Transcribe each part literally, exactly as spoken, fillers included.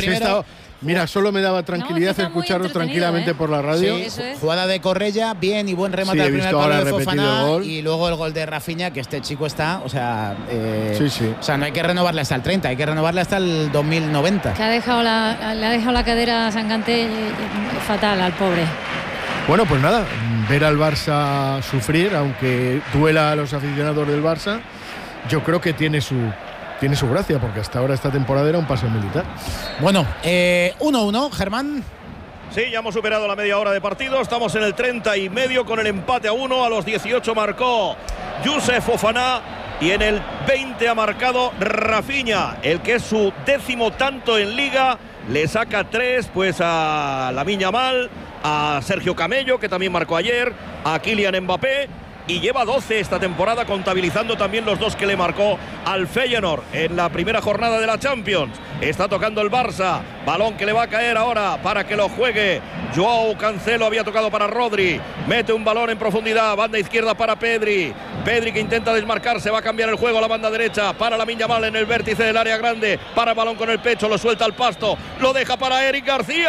primero. Estado, mira, solo me daba tranquilidad no, escucharlo tranquilamente ¿eh? por la radio. Sí, es. Jugada de Correia, bien y buen remate sí, al primer palo de Fofana gol. y luego el gol de Rafinha, que este chico está, o sea, eh, sí, sí. o sea, no hay que renovarle hasta el treinta, hay que renovarle hasta el dos mil noventa. Que ha dejado la, le ha dejado la cadera a Sangante fatal al pobre. Bueno, pues nada, ver al Barça sufrir, aunque duela a los aficionados del Barça, yo creo que tiene su tiene su gracia, porque hasta ahora esta temporada era un paseo militar. Bueno, eh, uno uno, Germán. Sí, ya hemos superado la media hora de partido, estamos en el treinta y medio con el empate a uno, a los dieciocho marcó Youssouf Fofana y en el veinte ha marcado Rafinha, el que es su décimo tanto en Liga, le saca tres pues a Lamine Yamal, a Sergio Camello, que también marcó ayer, a Kylian Mbappé, y lleva doce esta temporada, contabilizando también los dos que le marcó al Feyenoord en la primera jornada de la Champions. Está tocando el Barça, balón que le va a caer ahora para que lo juegue Joao Cancelo, había tocado para Rodri, mete un balón en profundidad, banda izquierda para Pedri, Pedri que intenta desmarcarse, va a cambiar el juego a la banda derecha para Lamine Yamal en el vértice del área grande, para el balón con el pecho, lo suelta al pasto, lo deja para Eric García,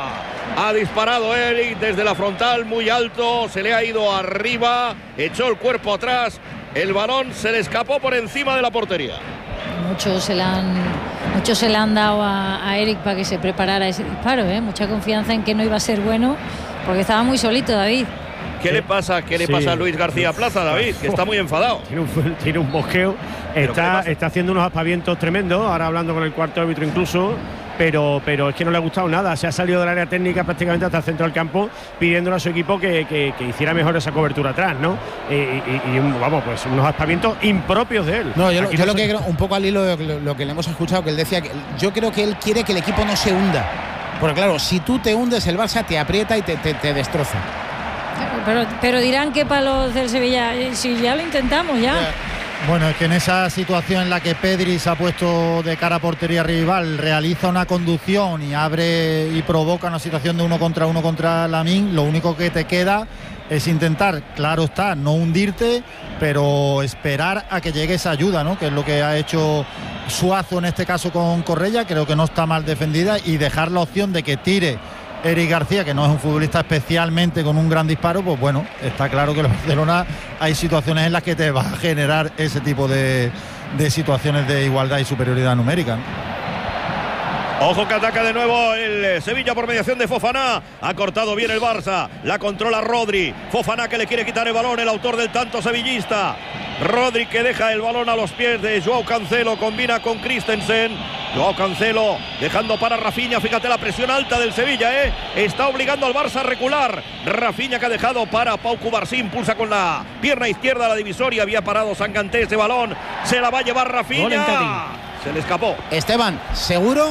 ha disparado Eric desde la frontal muy alto, se le ha ido arriba, echó el cuerpo atrás, el balón se le escapó por encima de la portería. Muchos se le han, muchos se le han dado a, a Eric para que se preparara ese disparo, ¿eh? Mucha confianza en que no iba a ser bueno, porque estaba muy solito David. ¿Qué le pasa? ¿Qué le sí. pasa a Luis García Plaza, David? Que está muy enfadado. Tiene un, tiene un bosqueo, está, está haciendo unos aspavientos tremendos, ahora hablando con el cuarto árbitro incluso, pero, pero es que no le ha gustado nada, se ha salido del área técnica prácticamente hasta el centro del campo, pidiéndole a su equipo que, que, que hiciera mejor esa cobertura atrás, ¿no? Y, y, y vamos, pues unos aspavientos impropios de él. No, yo, yo no lo que creo, un poco al hilo de lo, lo que le hemos escuchado, que él decía, que yo creo que él quiere que el equipo no se hunda, porque claro, si tú te hundes, el Barça te aprieta y te, te, te destroza. Pero, pero dirán que para los del Sevilla, si ya lo intentamos ya. Yeah. Bueno, es que en esa situación en la que Pedri se ha puesto de cara a portería rival, realiza una conducción y abre y provoca una situación de uno contra uno contra Lamine, lo único que te queda es intentar, claro está, no hundirte, pero esperar a que llegue esa ayuda, ¿no? Que es lo que ha hecho Suazo en este caso con Correia, creo que no está mal defendida, y dejar la opción de que tire Eric García, que no es un futbolista especialmente con un gran disparo, pues bueno, está claro que en Barcelona hay situaciones en las que te va a generar ese tipo de, de situaciones de igualdad y superioridad numérica, ¿no? Ojo que ataca de nuevo el Sevilla por mediación de Fofana. Ha cortado bien el Barça. La controla Rodri. Fofana que le quiere quitar el balón, el autor del tanto sevillista. Rodri que deja el balón a los pies de Joao Cancelo. Combina con Christensen. Joao Cancelo dejando para Rafinha. Fíjate la presión alta del Sevilla, ¿eh? Está obligando al Barça a recular. Rafinha que ha dejado para Pau Cubarsí. Impulsa con la pierna izquierda la divisoria. Había parado Sangante ese balón. Se la va a llevar Rafinha. Se le escapó. Esteban, ¿seguro?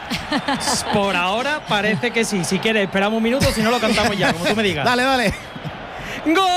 Por ahora parece que sí. Si quieres esperamos un minuto, si no lo cantamos ya, como tú me digas. Dale, dale. ¡Gol!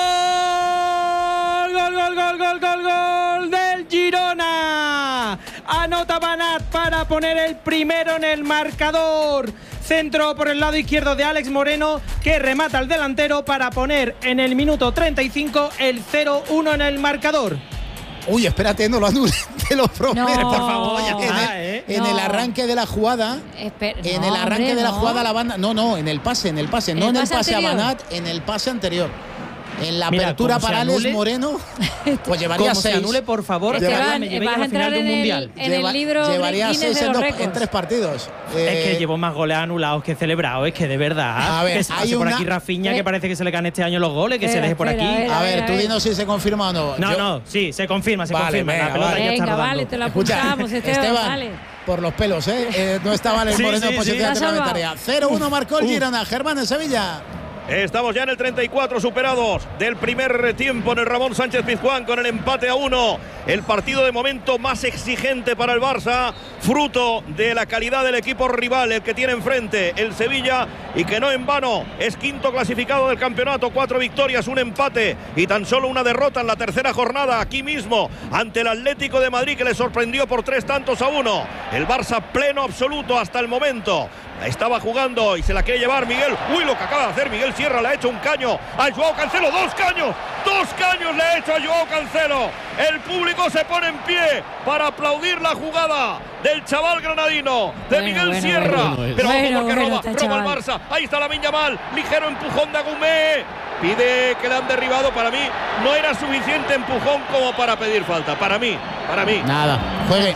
¡Gol, gol, gol, gol, gol, gol del Girona! Anota Banat para poner el primero en el marcador. Centro por el lado izquierdo de Alex Moreno, que remata al delantero para poner en el minuto treinta y cinco el cero uno en el marcador. Uy, espérate, no lo anules, te lo prometo. No, por favor, ya en, el, ¿eh? en no. el arranque de la jugada, Esper en no, el arranque hombre, de la no. jugada la banda, no, no, en el pase, en el pase, ¿En no el en pase el pase anterior? a Banat, en el pase anterior. En la Mira, apertura para Alex anule, Moreno, pues llevaría como seis. Se anule, por favor, Esteban, me llevé vas a a la entrar final de un en mundial. el, en Lleva, el libro llevaría Guinness seis de en, los dos, en tres partidos. Eh, es que eh, llevo más goles anulados que celebrados, es que de verdad. A ver, que se hay pase por una, aquí Rafinha, eh, que parece que se le caen este año los goles, que espera, se deje por espera, aquí. a ver, a ver, a tú ver. dinos si se confirma o no. No, Yo, no, sí, se confirma, se Vale, confirma. venga, la pelota vale. ya está Venga, rodando. vale, te lo Escucha, apuntamos, Esteban, Esteban, vale. por los pelos, ¿eh? eh no estaba Alex Sí, Moreno sí, en posición sí. reglamentaria. cero uno marcó el Uf. Girona. Germán en Sevilla. Estamos ya en el treinta y cuatro superados del primer tiempo en el Ramón Sánchez Pizjuán con el empate a uno. El partido de momento más exigente para el Barça, fruto de la calidad del equipo rival, el que tiene enfrente el Sevilla, y que no en vano es quinto clasificado del campeonato, cuatro victorias, un empate y tan solo una derrota en la tercera jornada aquí mismo ante el Atlético de Madrid, que le sorprendió por tres tantos a uno. El Barça pleno absoluto hasta el momento. Estaba jugando y se la quiere llevar Miguel. Uy, lo que acaba de hacer Miguel Sierra, le ha hecho un caño a Joao Cancelo. Dos caños, Dos caños le ha hecho a Joao Cancelo. El público se pone en pie para aplaudir la jugada del chaval granadino, de bueno, Miguel bueno, Sierra. bueno. Pero Bueno, ojo porque bueno, roba, este roba el chaval. Barça. Ahí está Lamine Yamal. Ligero empujón de Agumé. Pide que le han derribado. Para mí no era suficiente empujón como para pedir falta. Para mí, para mí. Nada, juegue.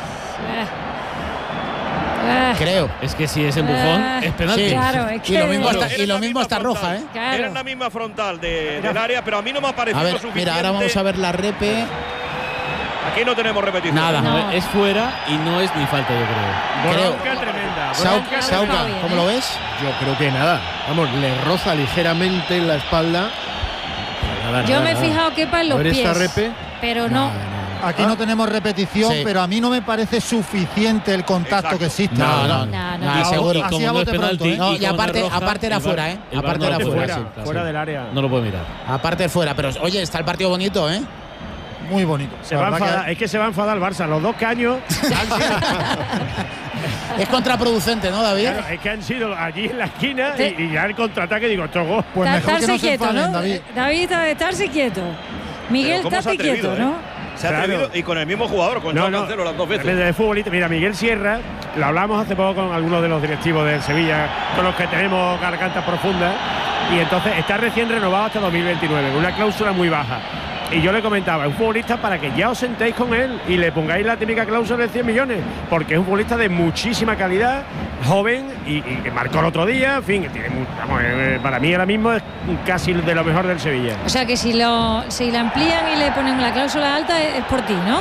Ah, Creo. Es que si es empujón, Ah, es penalti. Sí. claro, es que Y lo mismo Bueno, está, era y lo la mismo misma está roja, frontal. ¿eh? Claro. Era en la misma frontal de, del área, pero a mí no me ha parecido A ver, suficiente. mira, ahora vamos a ver la repe. Aquí no tenemos repetición. Nada. No. Es fuera y no es ni falta, yo creo. Creo. Bronca tremenda. Sau- bronca Sauca, tremenda. ¿cómo lo ves? Yo creo que nada. Vamos, le roza ligeramente en la espalda. Pero nada, Yo nada, me he nada. fijado que para en A los ver pies, esta repe. pero no. Nada, nada. Aquí no tenemos repetición, Sí. pero a mí no me parece suficiente el contacto Exacto. que existe. No, no, No, no, no, no. seguro. Y Así como a no es bote pronto, penalti, ¿eh? No, y como no es aparte- roja, aparte era el VAR- fuera, ¿eh? el VAR Aparte no era lo puede fuera, ver, Fuera, claro, fuera sí. del área. No lo puede mirar. Aparte fuera, pero oye, está el partido bonito, ¿eh? Muy bonito. Se La va a verdad que- enfadar, es que se va a enfadar el Barça. Los dos caños han sido, Es contraproducente, ¿no, David? claro, es que han sido allí en la esquina Sí. y, y ya el contraataque digo, esto gol. Pues Ta- mejor que estarse no se quieto, enfaden, ¿no? David. David, está- estarse quieto. Miguel, Pero ¿cómo se ha estate atrevido, quieto, eh? ¿no? Se ha Claro. atrevido y con el mismo jugador, con Joao Cancelo las dos veces. De futbolista. Mira, Miguel Sierra, lo hablamos hace poco con algunos de los directivos del Sevilla, con los que tenemos gargantas profundas, y entonces está recién renovado hasta dos mil veintinueve, con una cláusula muy baja. Y yo le comentaba, es un futbolista para que ya os sentéis con él y le pongáis la típica cláusula de cien millones, porque es un futbolista de muchísima calidad, joven y, y que marcó el otro día, en fin, tiene mu- vamos, eh, para mí ahora mismo es casi de lo mejor del Sevilla. O sea que si lo si la amplían y le ponen la cláusula alta es, es por ti, ¿no?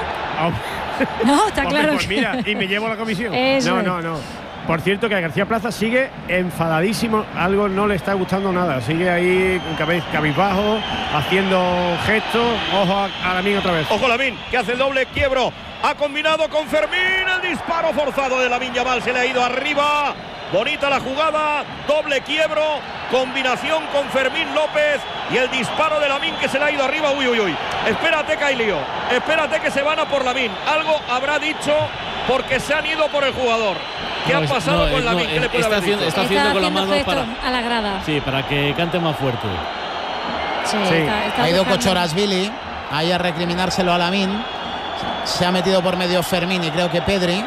Oh. No, está Hombre, claro pues que- mira, y me llevo la comisión. Eso no, es. no, no. Por cierto, que a García Plaza sigue enfadadísimo, algo no le está gustando nada. Sigue ahí cabe- cabizbajo, haciendo gestos. Ojo a, a Lamine otra vez. Ojo Lamine, que hace el doble quiebro. Ha combinado con Fermín. El disparo forzado de Lamine Yamal se le ha ido arriba. Bonita la jugada. Doble quiebro. Combinación con Fermín López. Y el disparo de Lamine que se le ha ido arriba. Uy, uy, uy. Espérate, Cailío. Espérate que se van a por Lamine. Algo habrá dicho porque se han ido por el jugador. ¿Qué No, ha es- pasado no, con es- Lamine? no, ¿Qué le puede está haber haciendo- dicho? está haciendo con la mano gestos para- a la grada. Sí, para que cante más fuerte. Sí, Sí. está- está Ha ido buscando- Kochorasvili ahí a recriminárselo a Lamine. Se ha metido por medio Fermín y creo que Pedri.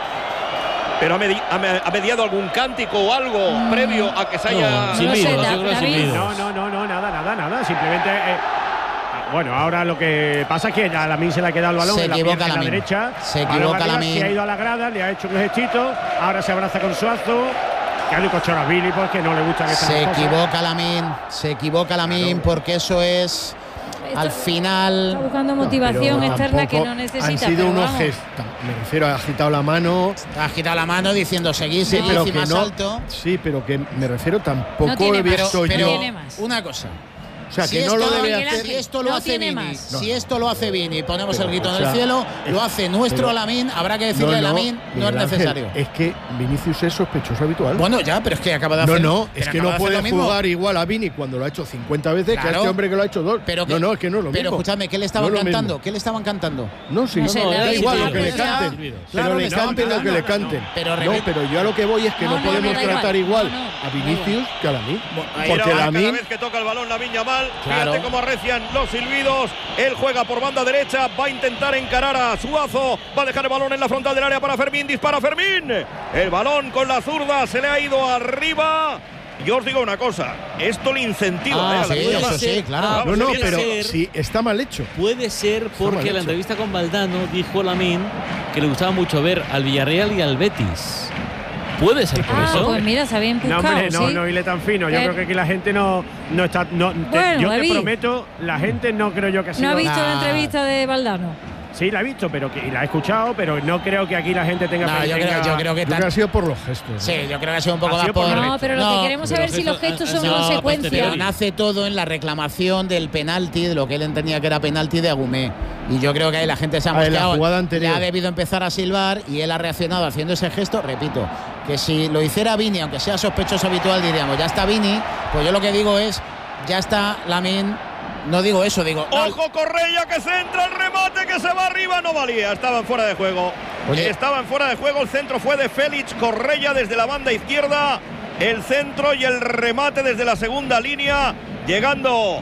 Pero ha, medi- ha me- ha mediado algún cántico o algo previo a que se haya. No, No sin lo sé, miedo, Da- yo creo que sin David. miedo. No, no, no, no, nada, nada, nada. Simplemente. eh, bueno, ahora lo que pasa es que a Lamine se le ha quedado el balón Se en la, equivoca pierna, en la Lamine. derecha. Se Balón equivoca arriba, Lamine. Se ha ido a la grada, le ha hecho un gestito. Ahora se abraza con Suazo. Claro, y Kochorasvili, porque no le gusta que Se equivoca Lamine. Se equivoca Lamine porque eso es al Esto- final. Está buscando motivación Pero externa que tampoco no necesita. Han sido pero unos vamos. gestos. Me refiero, ha agitado la mano. Ha agitado la mano diciendo seguir, Sí, seguir pero y que más no. alto. Sí, pero que me refiero tampoco No tiene he más. visto Pero, yo. tiene más. una cosa. O sea, Si que no esto, lo debe Miguel hacer. Si esto lo No hace tiene Vini, más. si esto lo hace Vini, ponemos el grito o en el sea, cielo, es- lo hace nuestro pero- Lamine, habrá que decirle a Lamine, no es Miguel Ángel, necesario. Es que Vinicius es sospechoso habitual. Bueno, ya, pero es que acaba de no, hacer. no, pero es que acaba no de hacer puede lo mismo. jugar igual a Vini cuando lo ha hecho cincuenta veces que a Claro. este hombre que lo ha hecho dos. Pero que- no, no, es que no es lo Pero mismo. escuchadme, ¿qué le No estaban es lo cantando? mismo. ¿Qué le estaban cantando? No, sí, No no, sé, da David, igual sí, lo que le pero ya- canten. Claro, Pero le le estaban canten lo que le cantando. canten. Pero No, Rebeca- pero yo a lo que voy es que No, no, no, no, podemos da tratar igual. igual No, no, a da Vinicius que a Lamine. Ahí Porque era cada Lamine vez que toca el balón Lamine Yamal, Claro. fíjate cómo arrecian los silbidos. Él juega por banda derecha, va a intentar encarar a Suazo, va a dejar el balón en la frontal del área para Fermín, dispara Fermín. El balón con la zurda se le ha ido arriba. Yo os digo una cosa, esto le incentiva Ah, eh, a sí, Lamine eso Yamal. sí, claro. Vamos, No, no, se viene pero a- ser- sí, está mal hecho. Puede ser mal porque en hecho. la entrevista con Valdano dijo Lamine que le gustaba mucho ver al Villarreal y al Betis. Puede ser por Ah, eso. pues mira, se había No, empujado, hombre, no, ¿sí? no hile tan fino. Yo Eh. creo que aquí la gente no, no está. No, te- Bueno, yo David. te prometo, la gente no creo yo que ha sido. ¿No ha visto Nah. la entrevista de Valdano? Sí, la he visto, pero que, y la he escuchado, pero no creo que aquí la gente tenga. No, yo tenga- creo, yo creo que Yo creo tan- que ha sido por los gestos. ¿no? Sí, yo creo que ha sido un poco Ha más sido por por. la- No, pero lo No, que queremos pero saber si los gestos gestos han- son han sido consecuencia. posteriori. nace todo en la reclamación del penalti, de lo que él entendía que era penalti de Agumé. Y yo creo que ahí la gente se ha Ah, en la mosqueado. jugada Le anterior. ha debido empezar a silbar y él ha reaccionado haciendo ese gesto. Repito, que si lo hiciera Vini, aunque sea sospechoso habitual, diríamos, ya está Vini. Pues yo lo que digo es, ya está Lamine. No digo eso, digo. no, Ojo Correia que centra el remate que se va arriba, no valía, estaban fuera de juego. Oye. Estaban fuera de juego, el centro fue de Félix Correia desde la banda izquierda, el centro y el remate desde la segunda línea, llegando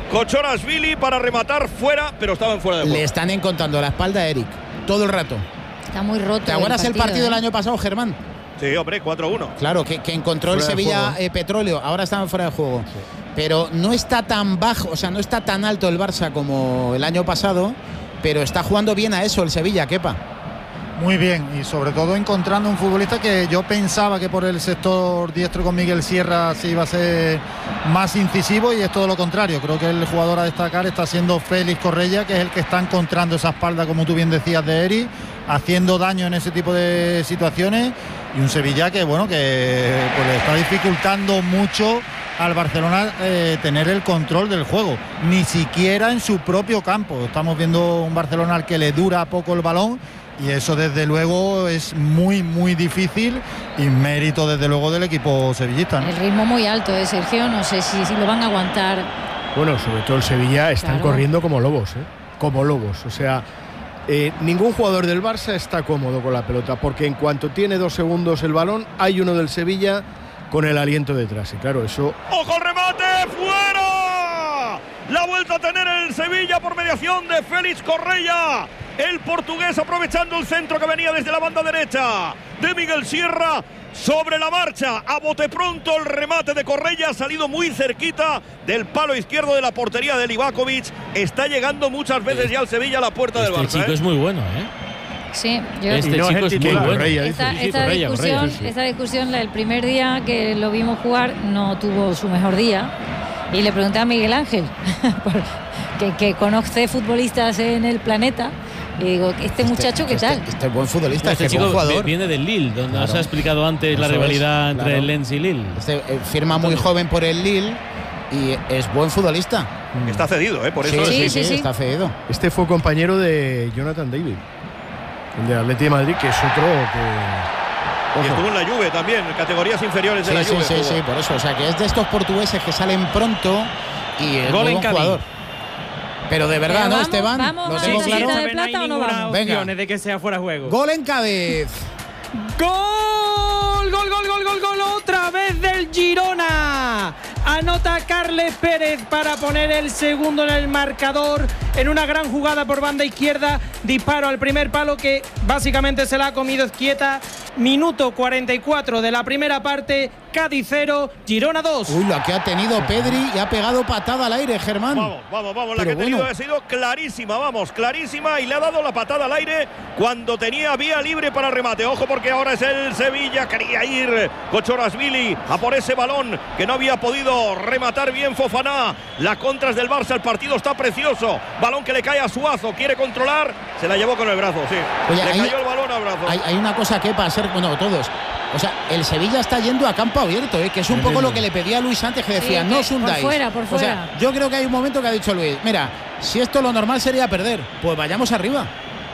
Kochorashvili para rematar fuera, pero estaban fuera de juego. Le están encontrando la espalda a Eric todo el rato. Está muy roto. ¿Te acuerdas el partido, ¿eh? del año pasado, Germán? Sí, hombre, cuatro uno. Claro, que, que encontró Fuera el de Sevilla juego. eh, Petróleo. Ahora están fuera de juego. Sí. Pero no está tan bajo, o sea, no está tan alto el Barça como el año pasado, pero está jugando bien a eso el Sevilla, Kepa. Muy bien, y sobre todo encontrando un futbolista que yo pensaba que por el sector diestro con Miguel Sierra se iba a ser más incisivo, y es todo lo contrario. Creo que el jugador a destacar está siendo Félix Correia, que es el que está encontrando esa espalda, como tú bien decías, de Eric, haciendo daño en ese tipo de situaciones, y un Sevilla que, bueno, que pues, le está dificultando mucho al Barcelona eh, tener el control del juego, ni siquiera en su propio campo. Estamos viendo un Barcelona al que le dura poco el balón, y eso desde luego es muy muy difícil, y mérito desde luego del equipo sevillista, ¿no? El ritmo muy alto de Sergio, no sé si, si lo van a aguantar. Bueno, sobre todo el Sevilla están Claro. corriendo como lobos, ¿eh? Como lobos. O sea, eh, ningún jugador del Barça está cómodo con la pelota, porque en cuanto tiene dos segundos el balón, hay uno del Sevilla con el aliento detrás. Y claro, eso... ¡Ojo el remate! ¡Fuera! La vuelta a tener el Sevilla por mediación de Félix Correia. El portugués aprovechando el centro que venía desde la banda derecha de Miguel Sierra. Sobre la marcha, a bote pronto el remate de Correia, ha salido muy cerquita del palo izquierdo de la portería de Livakovic. Está llegando muchas veces ya al Sevilla a la puerta Este del Barça. chico ¿eh? es muy bueno, ¿eh? Sí, yo Este Y no es chico el es muy titular. bueno. Correia, esta, Sí, sí, esta Correia, discusión, Correia, sí, sí. esta discusión, la- el primer día que lo vimos jugar no tuvo su mejor día, y le pregunté a Miguel Ángel, por- que, que conoce futbolistas en el planeta, y digo, ¿este muchacho qué este, tal? Este es buen futbolista, Este este es buen chico jugador. viene del Lille, donde Claro. nos ha explicado antes la Eso es, rivalidad entre claro. el Lens y Lille. Este, eh, firma muy joven por el Lille y es buen futbolista. Está cedido, ¿eh? Por eso. Sí, es- sí, sí. está cedido. Este fue compañero de Jonathan David, el de Atleti de Madrid, que es otro que... Y Ojo. estuvo en la Juve también, en categorías inferiores de Sí, la sí, Juve. sí, jugó. sí, por eso. O sea, que es de estos portugueses que salen pronto y es Gol muy en buen Cádiz. jugador. Pero de verdad, Pero ¿no, vamos, Esteban? vamos ¿Lo a tengo ver si claro? está de no hay plata o no ninguna vamos? Venga. opciones de que sea fuera de juego. Gol en Cádiz. ¡Gol! ¡Gol, gol, gol, gol, gol! ¡Otra vez del Girona! Anota Carles Pérez para poner el segundo en el marcador en una gran jugada por banda izquierda. Disparo al primer palo que básicamente se la ha comido Izquieta. Minuto cuarenta y cuatro de la primera parte. Cádiz cero, Girona dos. Uy, la que ha tenido Pedri y ha pegado patada al aire, Germán. Vamos, vamos, vamos. La Pero que ha tenido bueno. ha sido clarísima, vamos, clarísima. Y le ha dado la patada al aire cuando tenía vía libre para remate. Ojo, porque ahora es el Sevilla. Quería ir Kochorashvili a por ese balón que no había podido rematar bien Fofana. La contra es del Barça. El partido está precioso. Balón que le cae a Suazo. Quiere controlar. Se la llevó con el brazo, sí. Oye, le ahí- cayó el balón al brazo. Hay, hay una cosa que para ser, bueno, todos. O sea, el Sevilla está yendo a campo abierto, ¿eh? Que es un poco lo que le pedía a Luis antes, que decía, Sí, no que os por hundáis. fuera, por O sea, fuera. yo creo que hay un momento que ha dicho Luis, mira, si esto lo normal sería perder, pues vayamos arriba.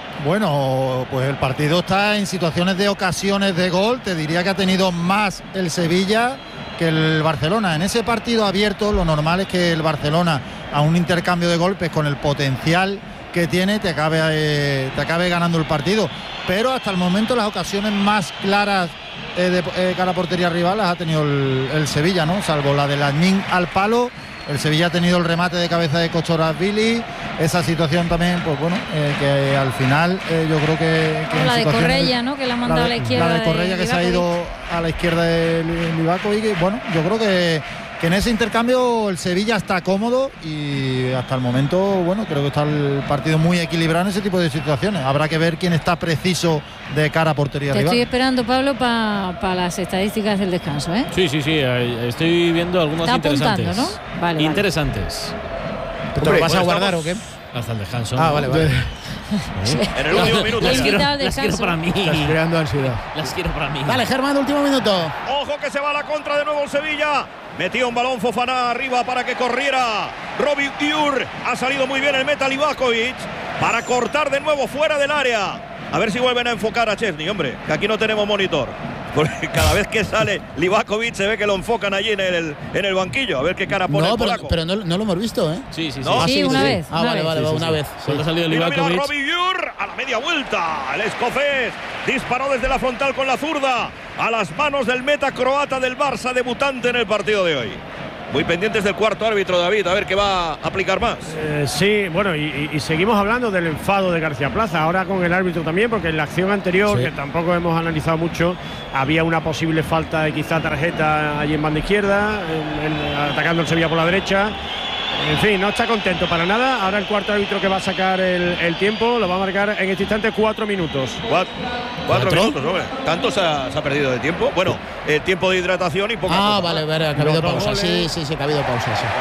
Bueno, pues el partido está en situaciones de ocasiones de gol. Te diría que ha tenido más el Sevilla que el Barcelona. En ese partido abierto, lo normal es que el Barcelona, a un intercambio de golpes con el potencial que tiene, te acabe, eh, te acabe ganando el partido. Pero hasta el momento las ocasiones más claras eh, de eh, cara a portería rival las ha tenido el, el Sevilla, ¿no? Salvo la de Lasmin al palo. El Sevilla ha tenido el remate de cabeza de Kochorashvili. Esa situación también, pues bueno, eh, que al final eh, yo creo que... que en La de situaciones- Correia, ¿no? Que la ha mandado la a de- la izquierda. La de Correia que se ha Livakovic. ido a la izquierda de Li- Livakovic. Y bueno, yo creo que, que en ese intercambio el Sevilla está cómodo y hasta el momento, bueno, creo que está el partido muy equilibrado en ese tipo de situaciones. Habrá que ver quién está preciso de cara a portería Te rival. estoy esperando, Pablo, para las estadísticas del descanso, ¿eh? Sí, sí, sí. eh, Estoy viendo algunos Está apuntando, interesantes. ¿no? Vale, vale. Interesantes. ¿Te Hombre, lo vas a pues guardar estamos- o qué? Hasta el descanso. Ah, vale, vale. En el último minuto. Le Las ya. quiero, invita al las quiero descanso. para mí. Estás creando ansiedad. Las quiero para mí. Vale, Germán, último minuto. Ojo que se va a la contra de nuevo el Sevilla. Metió un balón Fofana arriba para que corriera Robbie Ur. Ha salido muy bien el meta Livakovic para cortar de nuevo fuera del área. A ver si vuelven a enfocar a Chesney, hombre, que aquí no tenemos monitor. Porque cada vez que sale Livakovic se ve que lo enfocan allí en el, en el banquillo. A ver qué cara pone No, el pero, polaco. pero no, no lo hemos visto, ¿eh? Sí, sí, sí. No, Ah, Sí, una vez, Ah, una vale, vez. vale, Sí, va, sí, una sí. vez. Cuando ha salido Mira, mira, Livakovic. Robbie Ur a la media vuelta. El escocés disparó desde la frontal con la zurda a las manos del meta croata del Barça, debutante en el partido de hoy. Muy pendientes del cuarto árbitro, David, a ver qué va a aplicar más. Eh, sí, bueno, y, y seguimos hablando del enfado de García Plaza, ahora con el árbitro también, porque en la acción anterior, sí, que tampoco hemos analizado mucho, había una posible falta de quizá tarjeta allí en banda izquierda, en, en, atacando el Sevilla por la derecha. En fin, no está contento para nada. Ahora el cuarto árbitro que va a sacar el, el tiempo lo va a marcar en este instante cuatro minutos. Cuatro, cuatro, ¿Cuatro? minutos, hombre. ¿Tanto se ha, se ha perdido de tiempo? Bueno, el tiempo de hidratación y poco. Ah, vale, vale, que ha habido pausa. Sí, sí, sí, que ha habido pausa. Sí.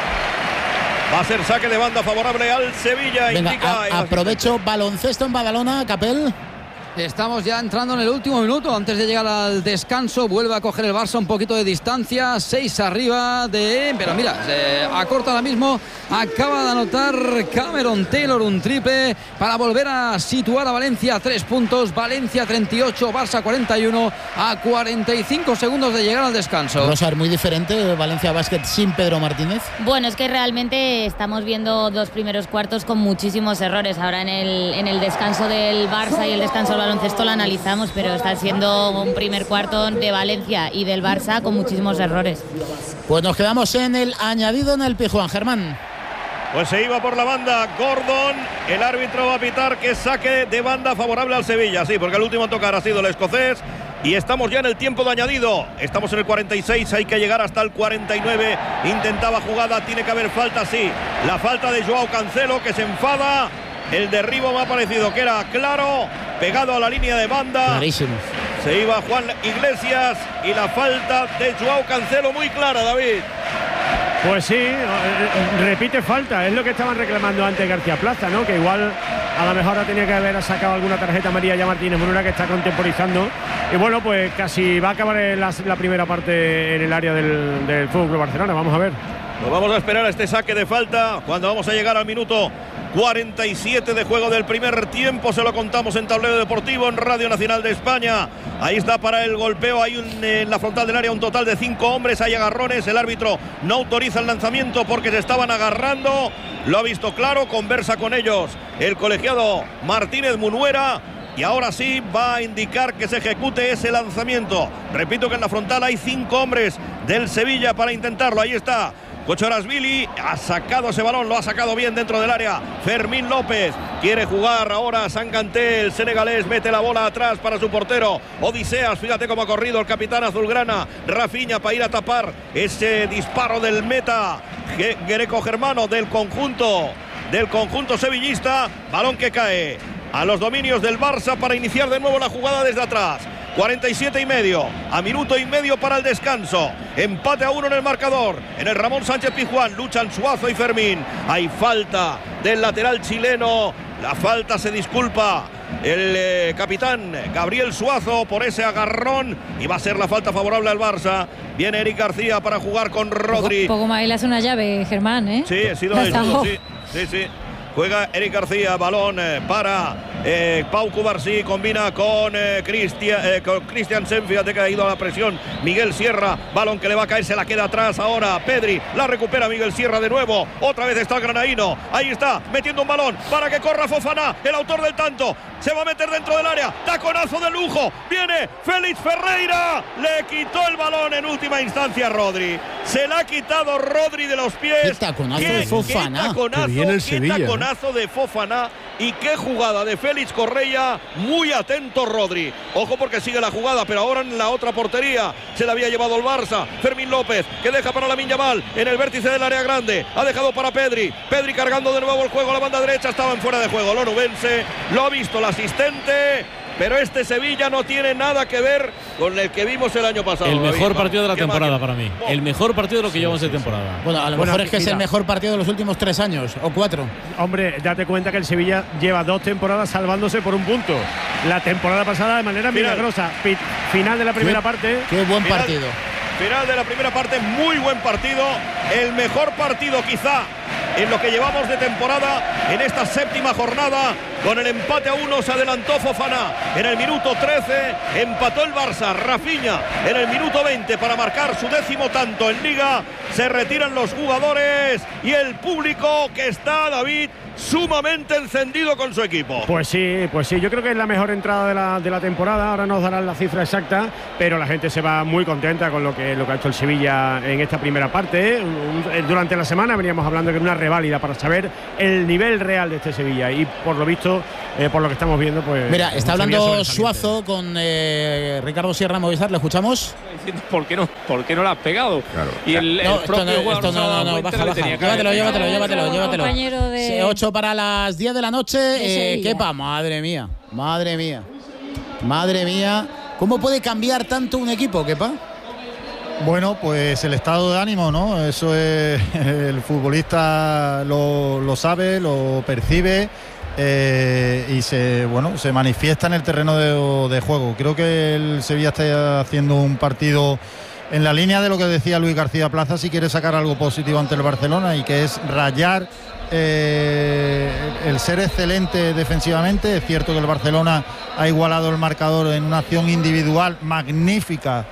Va a ser saque de banda favorable al Sevilla. Venga, indica a, aprovecho, baloncesto en Badalona, Capel. Estamos ya entrando en el último minuto antes de llegar al descanso. Vuelve a coger el Barça un poquito de distancia. Seis arriba de... Pero mira, eh, acorta ahora mismo. Acaba de anotar Cameron Taylor un triple para volver a situar a Valencia a tres puntos. Valencia treinta y ocho, Barça cuarenta y uno a cuarenta y cinco segundos de llegar al descanso. Rosa, muy diferente Valencia Basket sin Pedro Martínez. Bueno, es que realmente estamos viendo dos primeros cuartos con muchísimos errores. Ahora en el, en el descanso del Barça y el descanso del baloncesto lo analizamos, pero está siendo un primer cuarto de Valencia y del Barça con muchísimos errores. Pues nos quedamos en el añadido en el Pijuán, Germán. Pues se iba por la banda Gordon. El árbitro va a pitar que saque de banda favorable al Sevilla. Sí, porque el último a tocar ha sido el escocés. Y estamos ya en el tiempo de añadido. Estamos en el cuarenta y seis, hay que llegar hasta el cuarenta y nueve. Intentaba jugada, tiene que haber falta, sí. La falta de Joao Cancelo, que se enfada. El derribo me ha parecido que era claro, pegado a la línea de banda. Clarísimo. Se iba Juan Iglesias y la falta de Joao Cancelo muy clara, David. Pues sí, repite falta, es lo que estaban reclamando antes García Plaza, ¿no? Que igual a lo mejor tenía que haber sacado alguna tarjeta amarilla ya Martínez Munera, que está contemporizando. Y bueno, pues casi va a acabar la, la primera parte en el área del, del Fútbol Club Barcelona. Vamos a ver. Pues vamos a esperar a este saque de falta cuando vamos a llegar al minuto cuarenta y siete de juego del primer tiempo. Se lo contamos en Tablero Deportivo, en Radio Nacional de España. Ahí está para el golpeo. Hay un, en la frontal del área un total de cinco hombres. Hay agarrones. El árbitro no autoriza el lanzamiento porque se estaban agarrando. Lo ha visto claro. Conversa con ellos el colegiado Martínez Munuera. Y ahora sí va a indicar que se ejecute ese lanzamiento. Repito que en la frontal hay cinco hombres del Sevilla para intentarlo. Ahí está Kochorashvili, ha sacado ese balón, lo ha sacado bien dentro del área. Fermín López quiere jugar ahora. Sanganté, el senegalés, mete la bola atrás para su portero Odiseas. Fíjate cómo ha corrido el capitán azulgrana. Rafinha para ir a tapar ese disparo del meta greco germano del conjunto del conjunto sevillista. Balón que cae a los dominios del Barça para iniciar de nuevo la jugada desde atrás. cuarenta y siete y medio, a minuto y medio para el descanso. Empate a uno en el marcador. En el Ramón Sánchez Pizjuán luchan Suazo y Fermín. Hay falta del lateral chileno. La falta, se disculpa el eh, capitán Gabriel Suazo por ese agarrón. Y va a ser la falta favorable al Barça. Viene Eric García para jugar con Rodri. Poco, poco más, él hace una llave, Germán, ¿eh? Sí, ha sido eso, sí, sí, sí. Juega Eric García, balón eh, para eh, Pau Cubarsí, combina con eh, Cristian eh, con Christiansen, fíjate que ha ido a la presión Miguel Sierra, balón que le va a caer, se la queda atrás ahora Pedri, la recupera Miguel Sierra de nuevo, otra vez está el granaíno, ahí está, metiendo un balón para que corra Fofana, el autor del tanto, se va a meter dentro del área, taconazo de lujo, viene Félix Ferreira, le quitó el balón en última instancia Rodri, se la ha quitado Rodri de los pies. Qué taconazo ¿Qué, de Fofana, qué taconazo, viene el qué Sevilla, taconazo de Fofana y qué jugada de Félix Correia, muy atento Rodri, ojo porque sigue la jugada, pero ahora en la otra portería se la había llevado el Barça, Fermín López que deja para Lamine Yamal en el vértice del área grande, ha dejado para Pedri, Pedri cargando de nuevo el juego a la banda derecha, estaban fuera de juego, Lonubense, lo ha visto el asistente. Pero este Sevilla no tiene nada que ver con el que vimos el año pasado. El mejor David, partido de la temporada máquina. para mí. El mejor partido de lo que sí, llevamos de temporada. Bueno, a lo bueno, mejor es que mira, es el mejor partido de los últimos tres años o cuatro. Hombre, date cuenta que el Sevilla lleva dos temporadas salvándose por un punto. La temporada pasada de manera final. milagrosa. Final de la primera qué, parte. Qué buen final, partido. Final de la primera parte, muy buen partido. El mejor partido quizá en lo que llevamos de temporada en esta séptima jornada. Con el empate a uno se adelantó Fofana en el minuto trece, empató el Barça, Rafinha en el minuto veinte para marcar su décimo tanto en Liga. Se retiran los jugadores y el público que está, David, sumamente encendido con su equipo. Pues sí, pues sí, yo creo que es la mejor entrada de la, de la temporada. Ahora nos darán la cifra exacta, pero la gente se va muy contenta con lo que, lo que ha hecho el Sevilla en esta primera parte. Durante la semana veníamos hablando que era una reválida para saber el nivel real de este Sevilla, y por lo visto, eh, por lo que estamos viendo, pues... Mira, está hablando Suazo con eh, Ricardo Sierra Movistar, ¿le escuchamos? ¿Por qué no, por qué no la has pegado? Claro. Y el, el no, propio esto no, esto no, no, no, baja, baja. Llévatelo, llévatelo, llévatelo, llévatelo. De... ocho para las diez de la noche. Eh, Kepa, madre mía, madre mía, madre mía. ¿Cómo puede cambiar tanto un equipo, Kepa? Bueno, pues el estado de ánimo, ¿no? Eso es, el futbolista lo, lo sabe, lo percibe. Eh, y se bueno se manifiesta en el terreno de, de juego. Creo que el Sevilla está haciendo un partido en la línea de lo que decía Luis García Plaza, si quiere sacar algo positivo ante el Barcelona, y que es rayar eh, el ser excelente defensivamente. Es cierto que el Barcelona ha igualado el marcador en una acción individual magnífica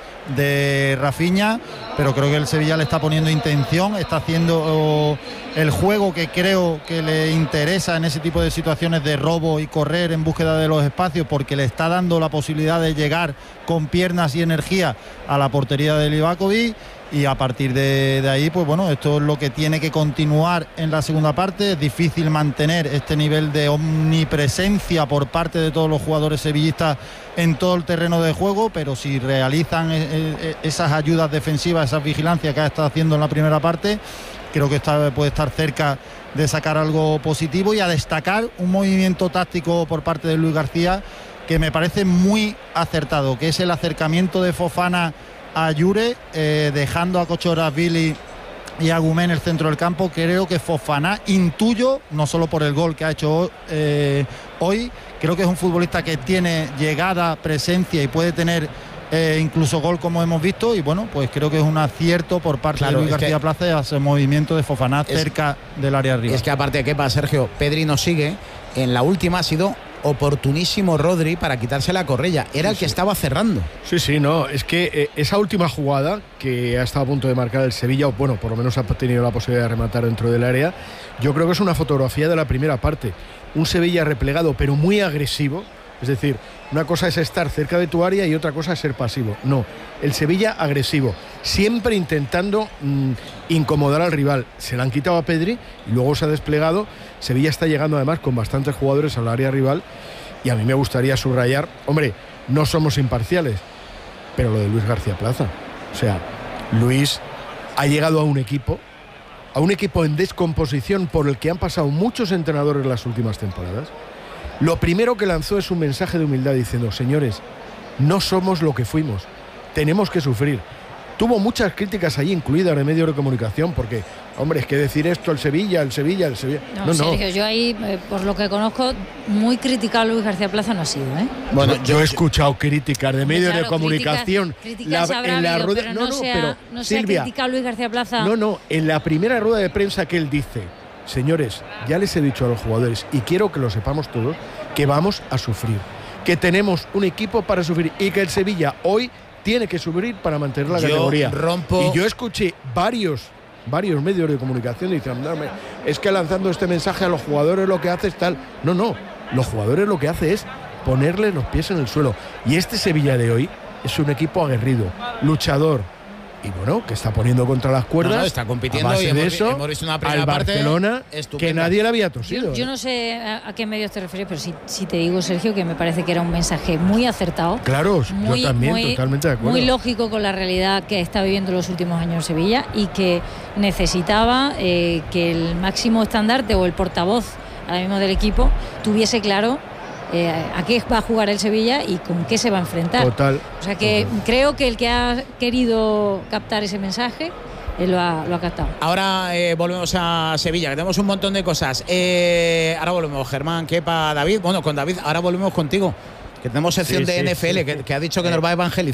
de Rafinha, pero creo que el Sevilla le está poniendo intención, está haciendo oh, el juego que creo que le interesa en ese tipo de situaciones de robo y correr en búsqueda de los espacios, porque le está dando la posibilidad de llegar con piernas y energía a la portería de Livakovic. Y a partir de, de ahí, pues bueno, esto es lo que tiene que continuar en la segunda parte. Es difícil mantener este nivel de omnipresencia por parte de todos los jugadores sevillistas en todo el terreno de juego, pero si realizan esas ayudas defensivas, esas vigilancias que ha estado haciendo en la primera parte, creo que está, puede estar cerca de sacar algo positivo. Y a destacar un movimiento táctico por parte de Luis García que me parece muy acertado, que es el acercamiento de Fofana a Yure, eh, dejando a Kochorazvili y a Gumé en el centro del campo. Creo que Fofana, intuyo, no solo por el gol que ha hecho eh, hoy, creo que es un futbolista que tiene llegada, presencia y puede tener eh, incluso gol, como hemos visto. Y bueno, pues creo que es un acierto por parte claro, de Luis García Plaza ese movimiento de Fofana es, cerca del área arriba. Es que aparte de Kepa, Sergio, Pedri nos sigue. En la última ha sido oportunísimo Rodri para quitarse la correa, era sí, el que sí. estaba cerrando. Sí, sí, no, es que eh, esa última jugada que ha estado a punto de marcar el Sevilla, o bueno, por lo menos ha tenido la posibilidad de rematar dentro del área, yo creo que es una fotografía de la primera parte. Un Sevilla replegado, pero muy agresivo. Es decir, una cosa es estar cerca de tu área y otra cosa es ser pasivo. No, el Sevilla agresivo, siempre intentando mmm, incomodar al rival. Se la han quitado a Pedri y luego se ha desplegado. Sevilla está llegando además con bastantes jugadores al área rival, y a mí me gustaría subrayar, hombre, no somos imparciales, pero lo de Luis García Plaza. O sea, Luis ha llegado a un equipo, a un equipo en descomposición por el que han pasado muchos entrenadores las últimas temporadas. Lo primero que lanzó es un mensaje de humildad diciendo: señores, no somos lo que fuimos, tenemos que sufrir. Tuvo muchas críticas allí, incluidas en medios de comunicación, porque, hombre, es que decir esto, el Sevilla, el Sevilla, el Sevilla... No, no, Sergio, no. yo ahí, eh, por lo que conozco, muy criticado Luis García Plaza no ha sido, ¿eh? Bueno, yo he escuchado críticas de medios claro, de comunicación. Críticas, críticas la, en la habido, rueda, pero no, no, no, sea, pero, no se ha Silvia, criticado Luis García Plaza. No, no, en la primera rueda de prensa que él dice: señores, ya les he dicho a los jugadores, y quiero que lo sepamos todos, que vamos a sufrir, que tenemos un equipo para sufrir, y que el Sevilla hoy tiene que subir para mantener la yo categoría. Rompo... Y yo escuché varios, varios medios de comunicación diciendo: es que lanzando este mensaje a los jugadores lo que hace es tal. No, no, los jugadores lo que hace es ponerle los pies en el suelo. Y este Sevilla de hoy es un equipo aguerrido, luchador, y bueno, que está poniendo contra las cuerdas. No, no, está compitiendo, a base y hemos, de eso, hemos visto una primera al Barcelona parte que nadie le había tosido. Yo, yo no sé a, a qué medios te refieres, pero sí, sí te digo, Sergio, que me parece que era un mensaje muy acertado. Claro, muy, yo también, muy, totalmente de acuerdo. Muy lógico con la realidad que está viviendo los últimos años en Sevilla, y que necesitaba eh, que el máximo estandarte o el portavoz ahora mismo del equipo tuviese claro Eh, a qué va a jugar el Sevilla y con qué se va a enfrentar. Total. O sea que total. Creo que el que ha querido captar ese mensaje eh, lo, ha, lo ha captado. Ahora eh, volvemos a Sevilla, que tenemos un montón de cosas. Eh, ahora volvemos, Germán, Kepa, David. Bueno, con David, ahora volvemos contigo, que tenemos sección sí, de sí, N F L, sí, que, que ha dicho que eh, nos va a evangelizar.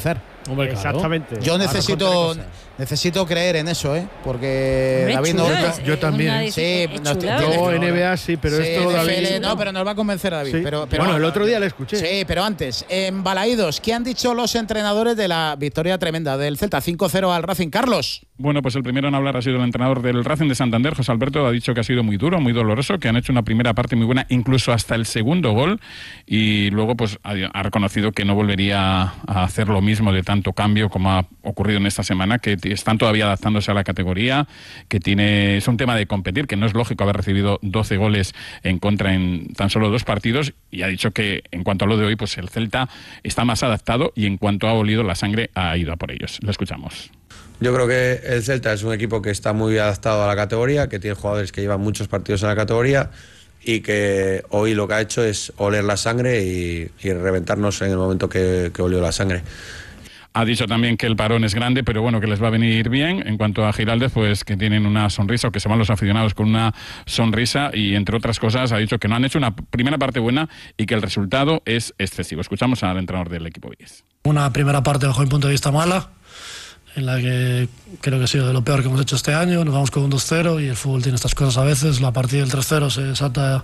Hombre, claro. Exactamente. Yo necesito necesito creer en eso, ¿eh? Porque Hombre, David chulo, no. es- yo también. una Sí, dis- nos- chula. tiene- No, N B A sí, pero Sí, esto N F L, David. no, pero nos va a convencer David. Sí. Pero, pero- bueno, el otro día le escuché. Sí, pero antes, en Balaídos, ¿qué han dicho los entrenadores de la victoria tremenda del Celta? cinco cero al Racing. Carlos. Bueno, pues el primero en hablar ha sido el entrenador del Racing de Santander, José Alberto, ha dicho que ha sido muy duro, muy doloroso, que han hecho una primera parte muy buena, incluso hasta el segundo gol, y luego pues ha, ha reconocido que no volvería a hacer lo mismo de tanto cambio como ha ocurrido en esta semana, que t- están todavía adaptándose a la categoría, que tiene es un tema de competir, que no es lógico haber recibido doce goles en contra en tan solo dos partidos, y ha dicho que en cuanto a lo de hoy, pues el Celta está más adaptado y en cuanto ha olido la sangre ha ido a por ellos. Lo escuchamos. Yo creo que el Celta es un equipo que está muy adaptado a la categoría, que tiene jugadores que llevan muchos partidos en la categoría y que hoy lo que ha hecho es oler la sangre y, y reventarnos en el momento que, que olió la sangre. Ha dicho también que el parón es grande, pero bueno, que les va a venir bien. En cuanto a Giraldez, pues que tienen una sonrisa, o que se van los aficionados con una sonrisa, y entre otras cosas ha dicho que no han hecho una primera parte buena y que el resultado es excesivo. Escuchamos al entrenador del equipo Vies. Una primera parte bajo mi punto de vista mala, en la que creo que ha sido de lo peor que hemos hecho este año. Nos vamos con un dos cero y el fútbol tiene estas cosas a veces. La partida del tres cero se salta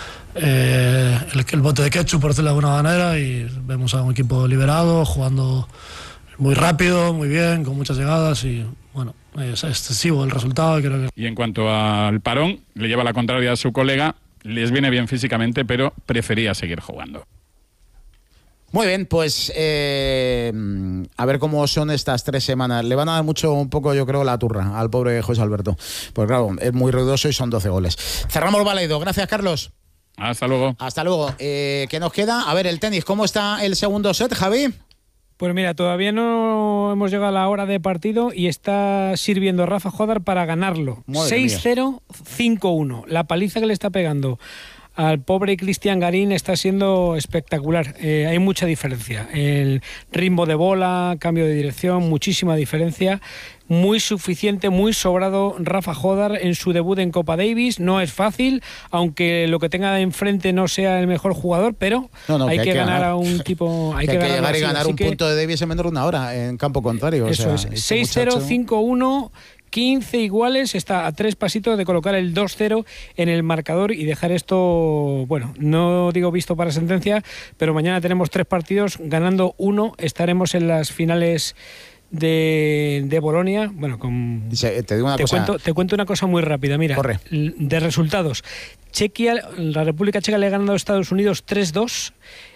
eh, el, el bote de ketchup, por decirlo de alguna manera, y vemos a un equipo liberado, jugando muy rápido, muy bien, con muchas llegadas, y bueno, es excesivo el resultado. Creo que... Y en cuanto al parón, le lleva la contraria a su colega, les viene bien físicamente, pero prefería seguir jugando. Muy bien, pues eh, a ver cómo son estas tres semanas. Le van a dar mucho, un poco, yo creo, la turra al pobre José Alberto. Pues claro, es muy ruidoso y son doce goles. Cerramos Baleido. Gracias, Carlos. Hasta luego. Hasta luego. Eh, ¿Qué nos queda? A ver, el tenis. ¿Cómo está el segundo set, Javi? Pues mira, todavía no hemos llegado a la hora de partido y está sirviendo Rafa Jodar para ganarlo. seis cero, cinco uno. La paliza que le está pegando al pobre Cristian Garín está siendo espectacular. Eh, hay mucha diferencia. El ritmo de bola, cambio de dirección, muchísima diferencia. Muy suficiente, muy sobrado Rafa Jodar en su debut en Copa Davis. No es fácil, aunque lo que tenga enfrente no sea el mejor jugador, pero no, no, hay, que que hay que ganar, ganar a un tipo. Hay que, que, hay que llegar y así, ganar así un que, punto de Davis en menos de una hora en campo contrario. Eso o sea, es. seis cero, muchacho... cinco uno. quince iguales, está a tres pasitos de colocar el dos cero en el marcador y dejar esto, bueno, no digo visto para sentencia, pero mañana tenemos tres partidos, ganando uno, estaremos en las finales de, de Bolonia. Bueno, con, Dice, te, digo una te, cosa... cuento, te cuento una cosa muy rápida, mira, Corre. de resultados. Chequia, la República Checa le ha ganado a Estados Unidos tres dos.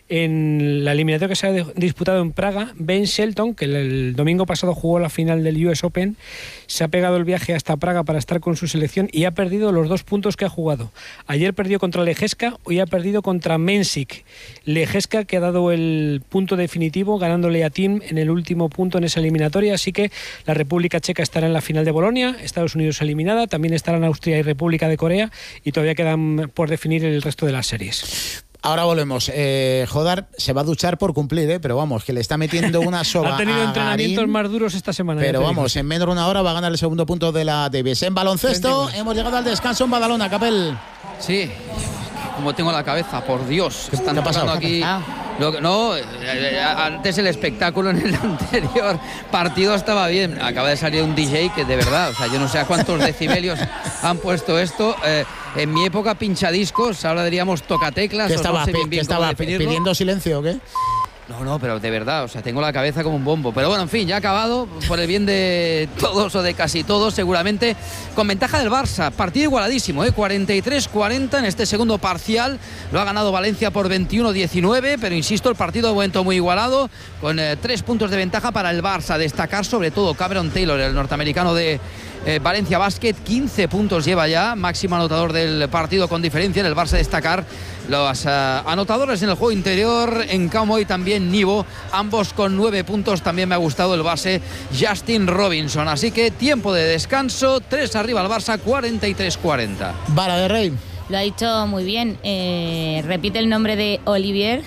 En la eliminatoria que se ha disputado en Praga, Ben Shelton, que el, el domingo pasado jugó la final del U S Open, se ha pegado el viaje hasta Praga para estar con su selección y ha perdido los dos puntos que ha jugado. Ayer perdió contra Lejeska, hoy ha perdido contra Mensik. Lejeska que ha dado el punto definitivo ganándole a Tim en el último punto en esa eliminatoria, así que la República Checa estará en la final de Bolonia, Estados Unidos eliminada, también estarán Austria y República de Corea y todavía quedan por definir el resto de las series. Ahora volvemos. Eh, Jodar se va a duchar por cumplir, ¿eh? Pero vamos, que le está metiendo una soba. Ha tenido a entrenamientos Garín, más duros esta semana. Pero vamos, en menos de una hora va a ganar el segundo punto de la Davis. En baloncesto, hemos llegado al descanso en Badalona, Capel. Sí, como tengo la cabeza, por Dios. Están ¿Qué ha pasado? aquí. Lo que, no, eh, eh, antes el espectáculo en el anterior partido estaba bien. Acaba de salir un D J que de verdad, o sea, yo no sé a cuántos decibelios han puesto esto. Eh, en mi época pinchadiscos, ahora diríamos tocateclas. ¿Qué o estaba, no sé bien ¿qué bien estaba cómo definirlo. pidiendo silencio o qué? No, no, pero de verdad, o sea, tengo la cabeza como un bombo. Pero bueno, en fin, ya ha acabado, por el bien de todos o de casi todos, seguramente, con ventaja del Barça. Partido igualadísimo, ¿eh? cuarenta y tres cuarenta en este segundo parcial. Lo ha ganado Valencia por veintiuno diecinueve, pero insisto, el partido ha vuelto muy igualado, con eh, tres puntos de ventaja para el Barça. Destacar sobre todo Cameron Taylor, el norteamericano de eh, Valencia Basket, quince puntos lleva ya, máximo anotador del partido con diferencia. En el Barça destacar los uh, anotadores en el juego interior, en Camo y también Nivo, ambos con nueve puntos. También me ha gustado el base Justin Robinson. Así que tiempo de descanso, tres arriba al Barça, cuarenta y tres cuarenta. Vara de Rey. Lo ha dicho muy bien. Eh, repite el nombre de Olivier.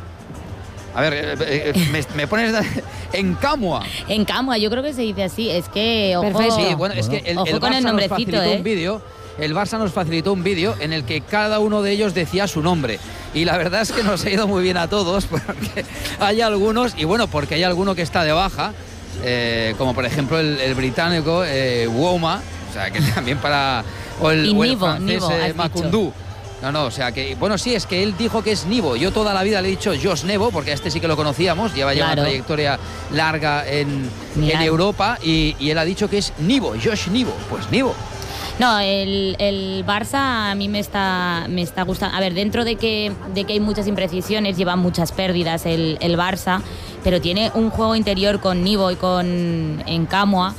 A ver, eh, eh, me, me pones en Camua. En Camua, yo creo que se dice así. Es que, ojo, Perfecto. Sí, bueno, es que el, ojo el con Barça el nombrecito, nos facilitó ¿eh? un vídeo. El Barça nos facilitó un vídeo en el que cada uno de ellos decía su nombre. y la verdad es que nos ha ido muy bien a todos, porque hay algunos, y bueno, porque hay alguno que está de baja, eh, como por ejemplo el, el británico eh, Wouma, o sea, que también para... O el, y o el Nivo, francés Nivo, eh, Macundú. No, no, o sea que, bueno, sí, es que él dijo que es Nivo. Yo toda la vida le he dicho Josh Nevo, porque a este sí que lo conocíamos, lleva ya Claro. una trayectoria larga en, Mira. en Europa, y, y él ha dicho que es Nivo, Josh Nivo. Pues Nivo. No, el, el Barça a mí me está, me está gustando. A ver, dentro de que, de que hay muchas imprecisiones, lleva muchas pérdidas el, el Barça, pero tiene un juego interior con Nivo y con Encamua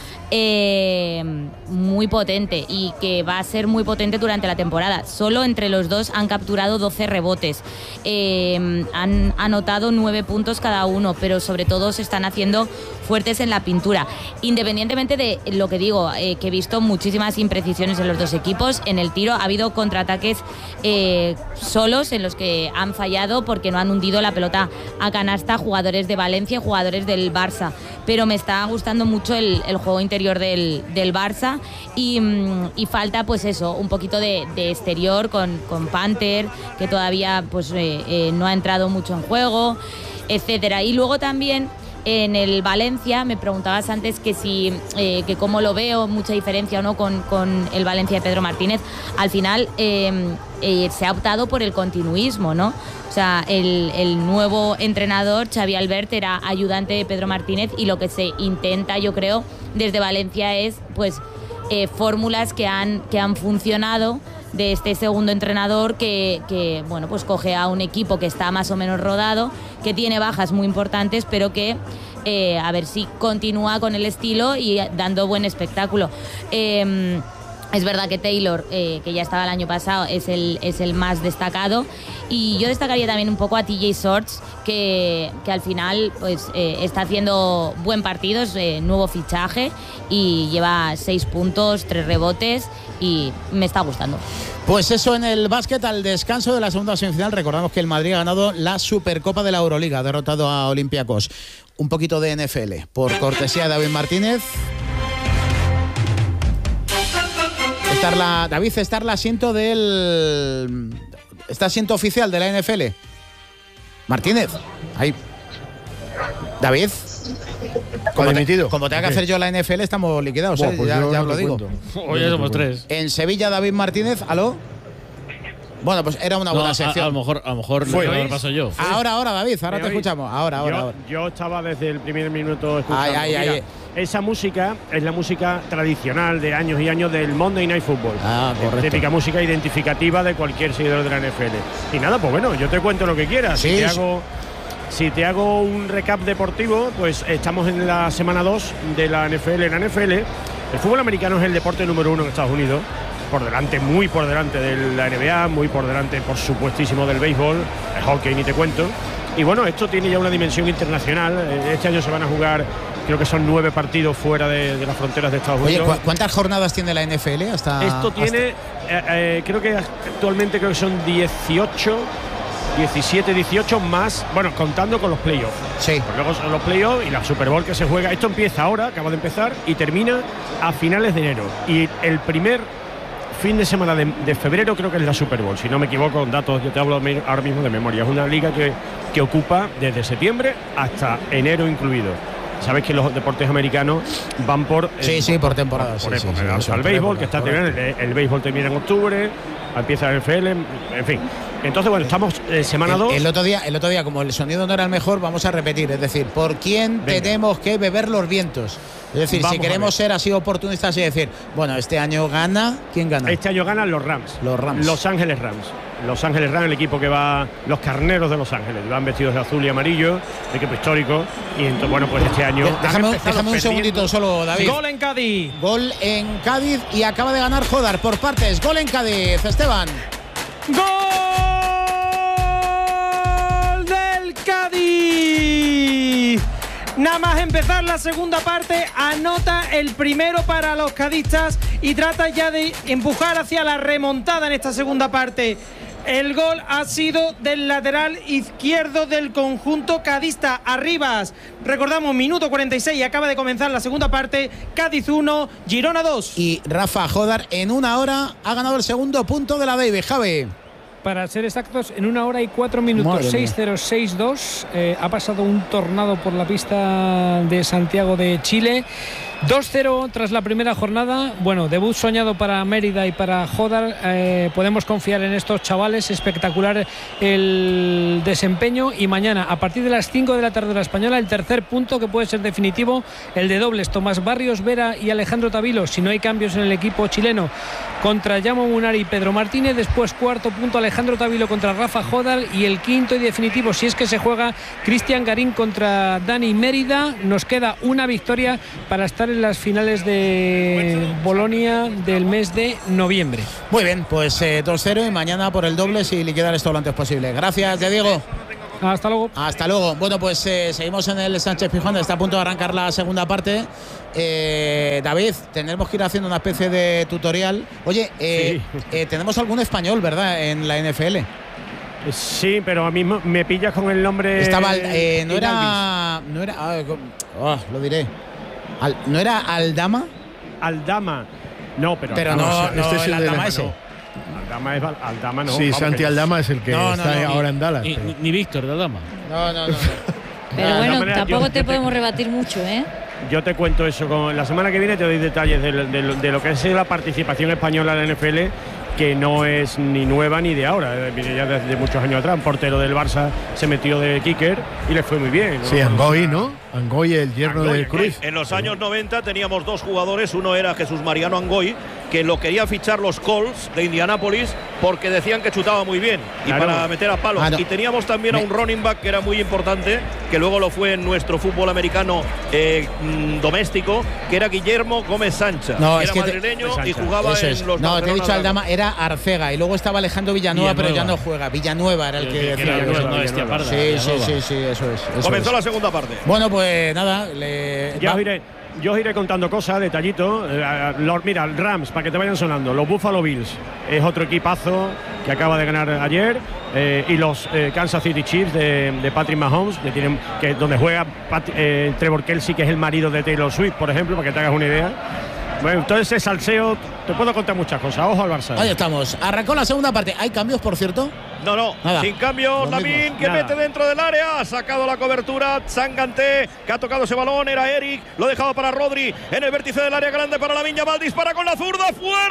eh, muy potente, y que va a ser muy potente durante la temporada. Solo entre los dos han capturado doce rebotes, eh, han anotado nueve puntos cada uno, pero sobre todo se están haciendo fuertes en la pintura. Independientemente de lo que digo, eh, que he visto muchísimas imprecisiones en los dos equipos, en el tiro ha habido contraataques eh, solos en los que han fallado porque no han hundido la pelota a canasta jugadores de Valencia, jugadores del Barça, pero me está gustando mucho el, el juego interior del, del Barça, y, y falta pues eso, un poquito de, de exterior con, con Panther, que todavía pues eh, eh, no ha entrado mucho en juego, etcétera. Y luego también en el Valencia, me preguntabas antes que si eh, que cómo lo veo, mucha diferencia o no con, con el Valencia de Pedro Martínez. Al final eh, eh, se ha optado por el continuismo, ¿no? O sea, el, el nuevo entrenador, Xavi Albert, era ayudante de Pedro Martínez, y lo que se intenta, yo creo, desde Valencia es pues eh, fórmulas que han, que han funcionado de este segundo entrenador, que, que bueno, pues coge a un equipo que está más o menos rodado, que tiene bajas muy importantes, pero que eh, a ver si continúa con el estilo y dando buen espectáculo. Eh, Es verdad que Taylor, eh, que ya estaba el año pasado, es el, es el más destacado. Y yo destacaría también un poco a T J Shorts, que, que al final pues, eh, está haciendo buen partido, es eh, nuevo fichaje, y lleva seis puntos, tres rebotes, y me está gustando. Pues eso en el básquet, al descanso de la segunda semifinal. Recordamos que el Madrid ha ganado la Supercopa de la Euroliga, ha derrotado a Olympiacos. Un poquito de N F L, por cortesía de David Martínez. Estar la, David, estar el asiento del... ¿Está asiento oficial de la N F L? Martínez. Ahí. David. Como, te, como tenga que hacer yo la N F L, estamos liquidados, Buah, ¿eh? pues ya, yo ya no os lo digo. Hoy ya somos tres. En Sevilla, David Martínez, ¿aló? Bueno, pues era una No, buena a, sección. a lo mejor, a lo mejor Fue, lo ¿veis? paso yo. Ahora, ahora, David, ahora ¿Me te oís? escuchamos. Ahora, ahora, yo, ahora. yo estaba desde el primer minuto escuchando. Ay, ay, Mira, ay. esa música es la música tradicional de años y años del Monday Night Football. Ah, correcto. Típica música identificativa de cualquier seguidor de la N F L. Y nada, pues bueno, yo te cuento lo que quieras. Sí, si, te sí. hago, si te hago un recap deportivo, pues estamos en la semana dos de la N F L. En la N F L, el fútbol americano es el deporte número uno en Estados Unidos. Por delante, muy por delante de la N B A, muy por delante, por supuestísimo, del béisbol, el hockey, ni te cuento. Y bueno, esto tiene ya una dimensión internacional. Este año se van a jugar, creo que son nueve partidos fuera de, de las fronteras de Estados Oye, Unidos. ¿cu ¿cuántas jornadas tiene la N F L hasta...? Esto tiene, hasta... eh, eh, creo que actualmente creo que son dieciocho, diecisiete, dieciocho más, bueno, contando con los playoffs. Sí. Pues luego son los playoffs y la Super Bowl que se juega. Esto empieza ahora, acaba de empezar, y termina a finales de enero. Y el primer fin de semana de, de febrero creo que es la Super Bowl, si no me equivoco, con datos, yo te hablo ahora mismo de memoria. Es una liga que, que ocupa desde septiembre hasta enero incluido. Sabes que los deportes americanos van por... Sí, eh, sí, por temporada. Por, sí, sí, época. sí, O sea, eso, el por béisbol, época, que está correcto. terminando, el, el béisbol termina en octubre, empieza el N F L, en fin. Entonces, bueno, estamos eh, semana dos. El, el, otro día, el otro día, como el sonido no era el mejor, vamos a repetir. Es decir, ¿por quién Venga. tenemos que beber los vientos? Es decir, Vamos si a queremos ver. ser así oportunistas y decir, bueno, este año gana, ¿quién gana? Este año ganan los Rams. Los Rams. Los Ángeles Rams. Los Ángeles Rams, el equipo que va, los carneros de Los Ángeles, van vestidos de azul y amarillo, el equipo histórico. Y entonces, bueno, pues este año. De- déjame, han empezado déjame un perdiendo. segundito solo, David. Gol en Cádiz. Gol en Cádiz y acaba de ganar Jodar por partes. Gol en Cádiz, Esteban. ¡Gol del Cádiz! Nada más empezar la segunda parte, anota el primero para los cadistas y trata ya de empujar hacia la remontada en esta segunda parte. El gol ha sido del lateral izquierdo del conjunto cadista, Arribas. Recordamos, minuto cuarenta y seis, acaba de comenzar la segunda parte. Cádiz uno, Girona dos. Y Rafa Jodar en una hora ha ganado el segundo punto de la Davis, Javi. para ser exactos, en una hora y cuatro minutos. seis cero seis dos. Eh, ha pasado un tornado por la pista de Santiago de Chile. dos cero tras la primera jornada. Bueno, debut soñado para Mérida y para Jodar. Eh, podemos confiar en estos chavales. Espectacular el desempeño. Y mañana, a partir de las cinco de la tarde de la española, el tercer punto que puede ser definitivo, el de dobles. Tomás Barrios, Vera y Alejandro Tavilo, si no hay cambios en el equipo chileno, contra Yamo Munari y Pedro Martínez. Después, cuarto punto, Alejandro Tavilo contra Rafa Jodar. Y el quinto y definitivo, si es que se juega, Cristian Garín contra Dani Mérida. Nos queda una victoria para estar en las finales de Bolonia del mes de noviembre. Muy bien, pues eh, dos cero y mañana por el doble y liquidar esto lo antes posible. Gracias, te Diego. Hasta luego. Hasta luego. Bueno, pues eh, seguimos en el Sánchez Pizjuán. Está a punto de arrancar la segunda parte. Eh, David, tendremos que ir haciendo una especie de tutorial. Oye, eh, sí. eh, tenemos algún español, ¿verdad?, en la N F L. Sí, pero a mí me pillas con el nombre. Estaba, eh, no era, no era, oh, lo diré. Al, ¿No era Aldama? Aldama. No, pero. Pero no, no, no, este es el, el Aldama ese. Aldama es Aldama, no. Sí, vamos, Santi Aldama es el que no, está no, no, ahora ni, en Dallas. Ni, ni, ni Víctor de Aldama. No, no, no. Pero no, bueno, manera, tampoco yo, te yo podemos te, rebatir mucho, ¿eh? Yo te cuento eso. Con, la semana que viene te doy detalles de, de, de, de lo que es la participación española en la N F L, que no es ni nueva ni de ahora, viene ya desde muchos años atrás. Un portero del Barça se metió de kicker y le fue muy bien, ¿no? Sí, Angoy, ¿no? Angoy, el yerno Angoy, de Cruz. En los años noventa teníamos dos jugadores, uno era Jesús Mariano Angoy, que lo querían fichar los Colts de Indianápolis porque decían que chutaba muy bien y claro, para meter a palos. Ah, no. Y teníamos también a un running back que era muy importante, que luego lo fue en nuestro fútbol americano eh, mmm, doméstico, que era Guillermo Gómez Sancha. No, que es era que madrileño te, y jugaba es. en los No, Barcelona. Te he dicho Aldama, era Arcega y luego estaba Alejandro Villanueva, Villanueva, pero ya no juega. Villanueva era el que, que decía. Villanueva, Villanueva. no, Villanueva. Parda, sí, Villanueva. sí, sí, sí, eso es. Eso Comenzó es. la segunda parte. Bueno, pues nada. Le... Ya os iré, yo os iré contando cosas, detallitos. Eh, los, mira, Rams, para que te vayan sonando. Los Buffalo Bills es otro equipazo que acaba de ganar ayer. Eh, y los eh, Kansas City Chiefs de, de Patrick Mahomes, que tienen, que, donde juega Pat, eh, Trevor Kelsey, que es el marido de Taylor Swift, por ejemplo, para que te hagas una idea. Bueno, todo ese salseo, te puedo contar muchas cosas. Ojo al Barça. Ahí estamos. Arrancó la segunda parte. ¿Hay cambios, por cierto? No, no. Nada. Sin cambios. Lamin, que Nada. mete dentro del área. Ha sacado la cobertura. Sanganté, que ha tocado ese balón. Era Eric. Lo ha dejado para Rodri. En el vértice del área grande para Lamine Yamal. Dispara con la zurda.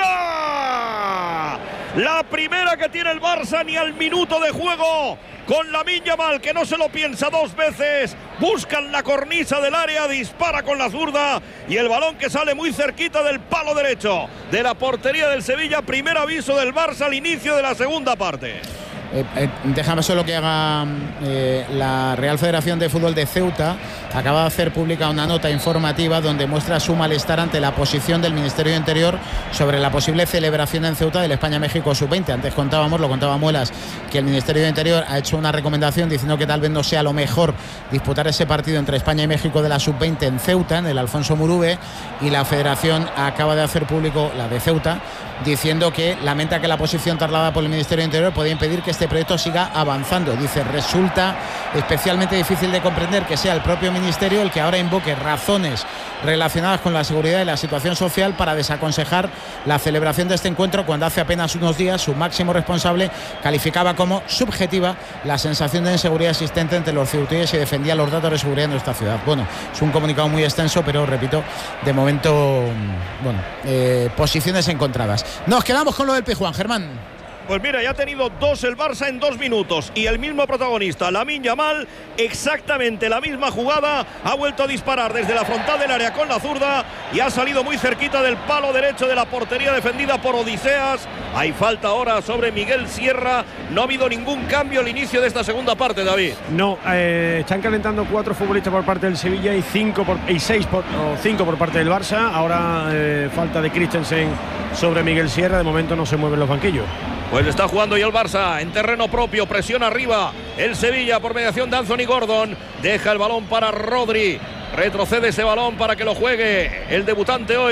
¡Fuera! La primera que tiene el Barça ni al minuto de juego. Con Lamine Yamal, que no se lo piensa dos veces. Buscan la cornisa del área, dispara con la zurda y el balón que sale muy cerquita del palo derecho de la portería del Sevilla. Primer aviso del Barça al inicio de la segunda parte. Eh, eh, déjame solo que haga eh, la Real Federación de Fútbol de Ceuta acaba de hacer pública una nota informativa donde muestra su malestar ante la posición del Ministerio de Interior sobre la posible celebración en Ceuta del España-México sub veinte. Antes contábamos, lo contaba Muelas, que el Ministerio de Interior ha hecho una recomendación diciendo que tal vez no sea lo mejor disputar ese partido entre España y México de la sub veinte en Ceuta, en el Alfonso Murube, y la Federación acaba de hacer público, la de Ceuta, diciendo que lamenta que la posición trasladada por el Ministerio de Interior podría impedir que este proyecto siga avanzando. Dice, resulta especialmente difícil de comprender que sea el propio Ministerio el que ahora invoque razones relacionadas con la seguridad y la situación social para desaconsejar la celebración de este encuentro, cuando hace apenas unos días su máximo responsable calificaba como subjetiva la sensación de inseguridad existente entre los ceutíes y defendía los datos de seguridad en nuestra ciudad. Bueno, es un comunicado muy extenso, pero repito, de momento, bueno, eh, posiciones encontradas. Nos quedamos con lo del Pizjuán, Germán. Pues mira, ya ha tenido dos el Barça en dos minutos y el mismo protagonista, Lamine Yamal, exactamente la misma jugada, ha vuelto a disparar desde la frontal del área con la zurda y ha salido muy cerquita del palo derecho de la portería defendida por Odiseas. Hay falta ahora sobre Miguel Sierra. No ha habido ningún cambio al inicio de esta segunda parte, David. No, eh, están calentando cuatro futbolistas por parte del Sevilla y cinco por, y seis por, o cinco por parte del Barça. Ahora eh, falta de Christensen sobre Miguel Sierra. De momento no se mueven los banquillos. Pues está jugando ya el Barça en terreno propio, presión arriba el Sevilla por mediación de Anthony Gordon, deja el balón para Rodri, retrocede ese balón para que lo juegue el debutante hoy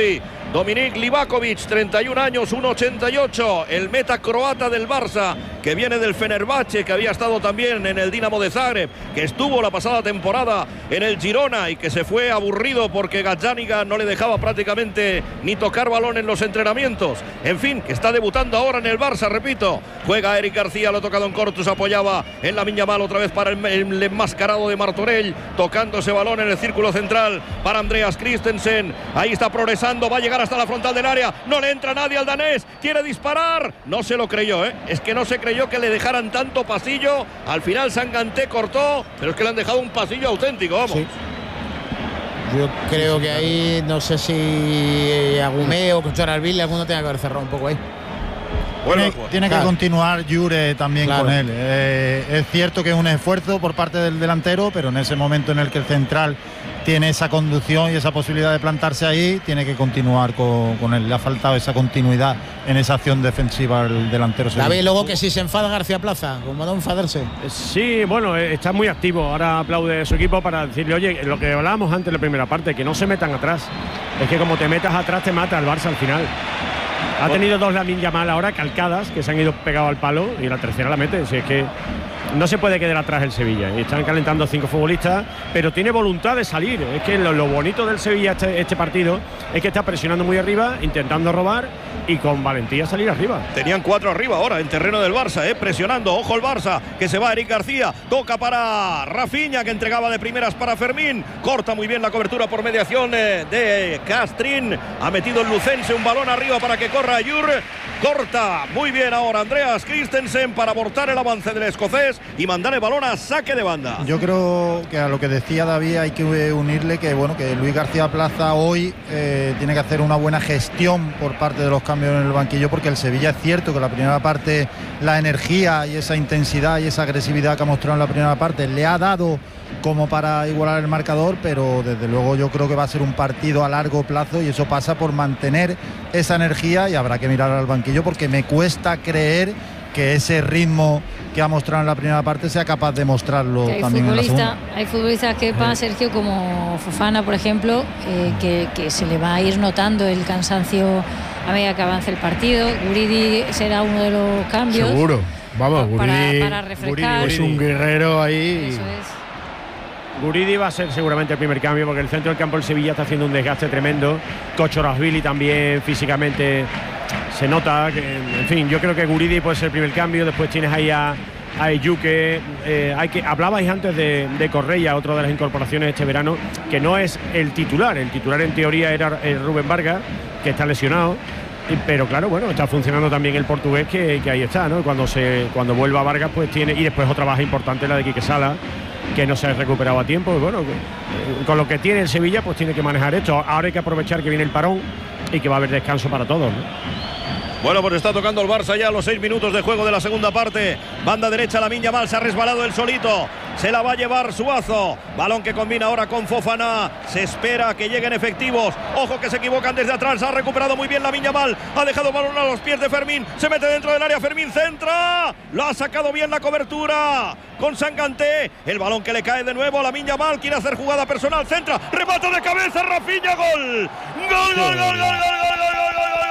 Dominik Livakovic, treinta y un años, uno ochenta y ocho, el meta croata del Barça, que viene del Fenerbahce, que había estado también en el Dinamo de Zagreb, que estuvo la pasada temporada en el Girona y que se fue aburrido porque Gazzaniga no le dejaba prácticamente ni tocar balón en los entrenamientos. En fin, que está debutando ahora en el Barça, repito. Juega Eric García, lo ha tocado en corto, se apoyaba en Lamine Yamal otra vez para el, el enmascarado de Martorell, tocando ese balón en el círculo central para Andreas Christensen. Ahí está progresando, va a llegar hasta la frontal del área, no le entra nadie al danés, quiere disparar, no se lo creyó, ¿eh? Es que no se creyó que le dejaran tanto pasillo. Al final Sanganté cortó, pero es que le han dejado un pasillo auténtico, vamos. Sí. Yo creo que ahí, no sé si Agumé o Conchoralville, alguno tenga que haber cerrado un poco ahí. Tiene, tiene que claro. continuar Jure también claro. con él. Eh, es cierto que es un esfuerzo por parte del delantero, pero en ese momento en el que el central tiene esa conducción y esa posibilidad de plantarse ahí, tiene que continuar con, con él. Le ha faltado esa continuidad en esa acción defensiva al delantero. David, luego que si se enfada García Plaza, como no enfadarse. Sí, bueno, está muy activo. Ahora aplaude a su equipo para decirle, oye, lo que hablábamos antes en la primera parte, que no se metan atrás. Es que como te metas atrás te mata el Barça al final. Ha tenido dos Lamine Yamal ahora calcadas que se han ido pegado al palo y la tercera la mete. Si es que no se puede quedar atrás el Sevilla. Y están calentando cinco futbolistas, pero tiene voluntad de salir. Es que lo, lo bonito del Sevilla este, este partido es que está presionando muy arriba, intentando robar y con valentía salir arriba. Tenían cuatro arriba ahora en terreno del Barça, ¿eh? Presionando. Ojo el Barça, que se va Eric García. Toca para Rafinha, que entregaba de primeras para Fermín. Corta muy bien la cobertura por mediación eh, de Castrín. Ha metido el lucense un balón arriba para que corra Ayur. Corta muy bien ahora Andreas Christensen para abortar el avance del escocés y mandar el balón a saque de banda. Yo creo que a lo que decía David hay que unirle que bueno que Luis García Plaza hoy eh, tiene que hacer una buena gestión por parte de los cambios en el banquillo, porque el Sevilla es cierto que la primera parte la energía y esa intensidad y esa agresividad que ha mostrado en la primera parte le ha dado como para igualar el marcador, pero desde luego yo creo que va a ser un partido a largo plazo y eso pasa por mantener esa energía y habrá que mirar al banquillo porque me cuesta creer que ese ritmo que ha mostrado en la primera parte sea capaz de mostrarlo también en la segunda. Hay futbolistas que para Sergio como Fofana, por ejemplo, eh, que, que se le va a ir notando el cansancio a medida que avance el partido. Guridi será uno de los cambios. Seguro, vamos, Guridi, para, para refrescar. Guridi es un guerrero ahí. Eso es. Guridi va a ser seguramente el primer cambio porque el centro del campo del Sevilla está haciendo un desgaste tremendo. Kochorashvili también físicamente se nota que, en fin, yo creo que Guridi puede ser el primer cambio. Después tienes ahí a, a Eyuke, eh, hay que hablabais antes de, de Correia, otra de las incorporaciones este verano, que no es el titular. El titular en teoría era el Rubén Vargas, que está lesionado. Pero claro, bueno, está funcionando también el portugués, que, que ahí está, ¿no? Cuando se cuando vuelva Vargas, pues tiene, y después otra baja importante, la de Quique Sala, que no se ha recuperado a tiempo. Y bueno, con lo que tiene el Sevilla, pues tiene que manejar esto. Ahora hay que aprovechar que viene el parón y que va a haber descanso para todos, ¿no? Bueno, pues está tocando el Barça ya a los seis minutos de juego de la segunda parte. Banda derecha, Lamine Yamal se ha resbalado el solito. Se la va a llevar Suazo. Balón que combina ahora con Fofana. Se espera que lleguen efectivos. Ojo que se equivocan desde atrás. Ha recuperado muy bien Lamine Yamal. Ha dejado balón a los pies de Fermín. Se mete dentro del área. Fermín centra. Lo ha sacado bien la cobertura con Sanganté. El balón que le cae de nuevo a Lamine Yamal. Quiere hacer jugada personal. Centra. Remate de cabeza. Rafinha. Gol. Gol, gol, gol, gol, gol, gol, gol, gol, gol, gol.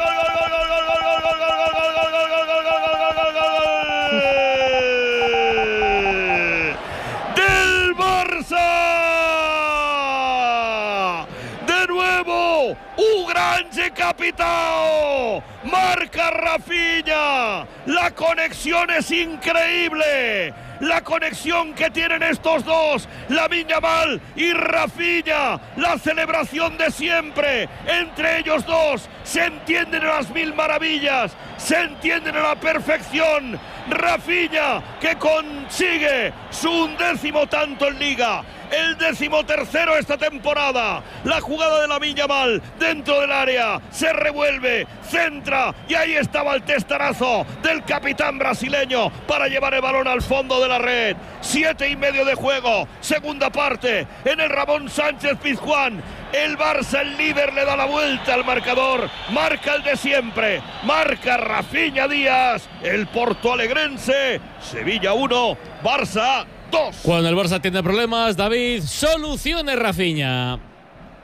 Capitao, marca Rafinha, la conexión es increíble, la conexión que tienen estos dos, Lamine Yamal y Rafinha, la celebración de siempre entre ellos dos, se entienden a las mil maravillas, se entienden a la perfección. Rafinha que consigue su undécimo tanto en Liga, el décimo tercero esta temporada. La jugada de Lamine Yamal dentro del área, se revuelve, centra y ahí estaba el testarazo del capitán brasileño para llevar el balón al fondo de la red. Siete y medio de juego, segunda parte en el Ramón Sánchez Pizjuán. El Barça, el líder, le da la vuelta al marcador. Marca el de siempre. Marca Rafinha Díaz, el portoalegrense. Sevilla uno, Barça dos. Cuando el Barça tiene problemas, David, solucione Rafinha.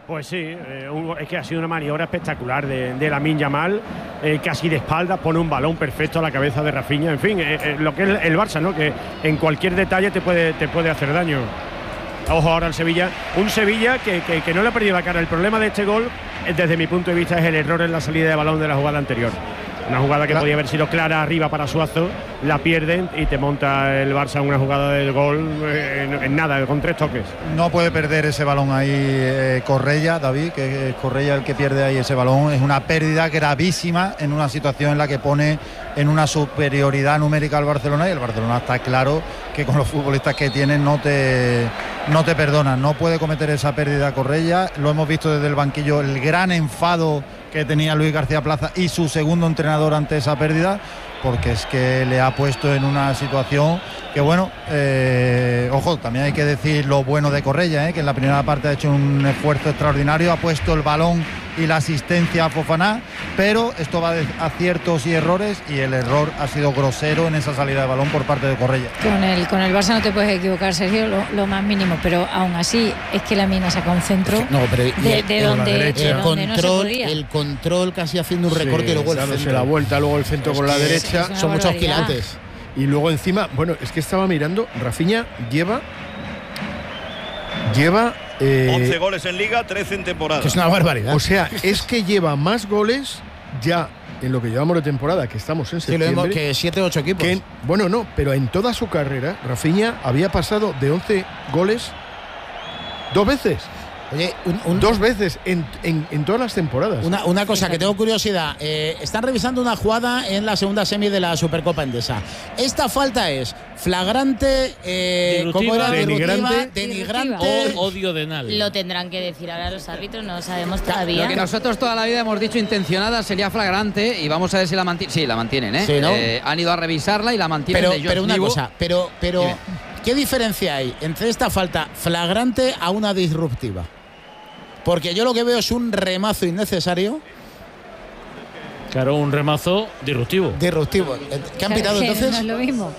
Pues sí, eh, es que ha sido una maniobra espectacular de, de Lamine Yamal, eh, casi de espaldas, pone un balón perfecto a la cabeza de Rafinha. En fin, eh, eh, lo que es el Barça, ¿no? Que en cualquier detalle te puede, te puede hacer daño. Ojo ahora el Sevilla, un Sevilla que, que, que no le ha perdido la cara. El problema de este gol, desde mi punto de vista, es el error en la salida de balón de la jugada anterior. Una jugada que podía haber sido clara arriba para Suazo, la pierden y te monta el Barça una jugada del gol en, en nada, con tres toques. No puede perder ese balón ahí eh, Correia, David, que es Correia el que pierde ahí ese balón. Es una pérdida gravísima en una situación en la que pone en una superioridad numérica al Barcelona, y el Barcelona está claro que con los futbolistas que tiene no te, no te perdonan. No puede cometer esa pérdida Correia. Lo hemos visto desde el banquillo, el gran enfado que tenía Luis García Plaza y su segundo entrenador ante esa pérdida, porque es que le ha puesto en una situación que, bueno, eh, ojo, también hay que decir lo bueno de Correia, eh, que en la primera parte ha hecho un esfuerzo extraordinario, ha puesto el balón y la asistencia a Fofana, pero esto va de aciertos y errores, y el error ha sido grosero en esa salida de balón por parte de Correia. Con el, con el Barça no te puedes equivocar, Sergio, lo, lo más mínimo, pero aún así es que la mina saca un centro no, pero de, de, donde, derecha, de el donde control, no se podía. El control casi haciendo un recorte, sí, y luego el dándose centro. la vuelta, luego el centro es con la que derecha. Es, son muchos quilates. Y luego encima, bueno, es que estaba mirando, Rafinha lleva lleva eh, once goles en Liga, trece en temporada. Es una barbaridad. O sea, es que lleva más goles ya en lo que llevamos de temporada, que estamos en septiembre. Sí, lo vemos que siete o ocho equipos. Que en, bueno, no, pero en toda su carrera, Rafinha había pasado de once goles dos veces. Oye, un, un, dos veces en, en, en todas las temporadas. Una, una cosa que tengo curiosidad. Eh, están revisando una jugada en la segunda semi de la Supercopa Endesa. Esta falta es flagrante, eh, ¿cómo era? Denigrante, denigrante o odio denal. Lo tendrán que decir ahora los árbitros, no lo sabemos todavía. Lo que nosotros toda la vida hemos dicho intencionada sería flagrante, y vamos a ver si la mantienen. Sí, la mantienen, ¿eh? Sí, ¿no? eh han ido a revisarla y la mantienen. Pero, de pero una Vivo. cosa, pero, pero ¿qué diferencia hay entre esta falta flagrante a una disruptiva? Porque yo lo que veo es un remazo innecesario. Claro, un remazo disruptivo. Disruptivo. ¿Qué han pitado entonces? No es lo mismo.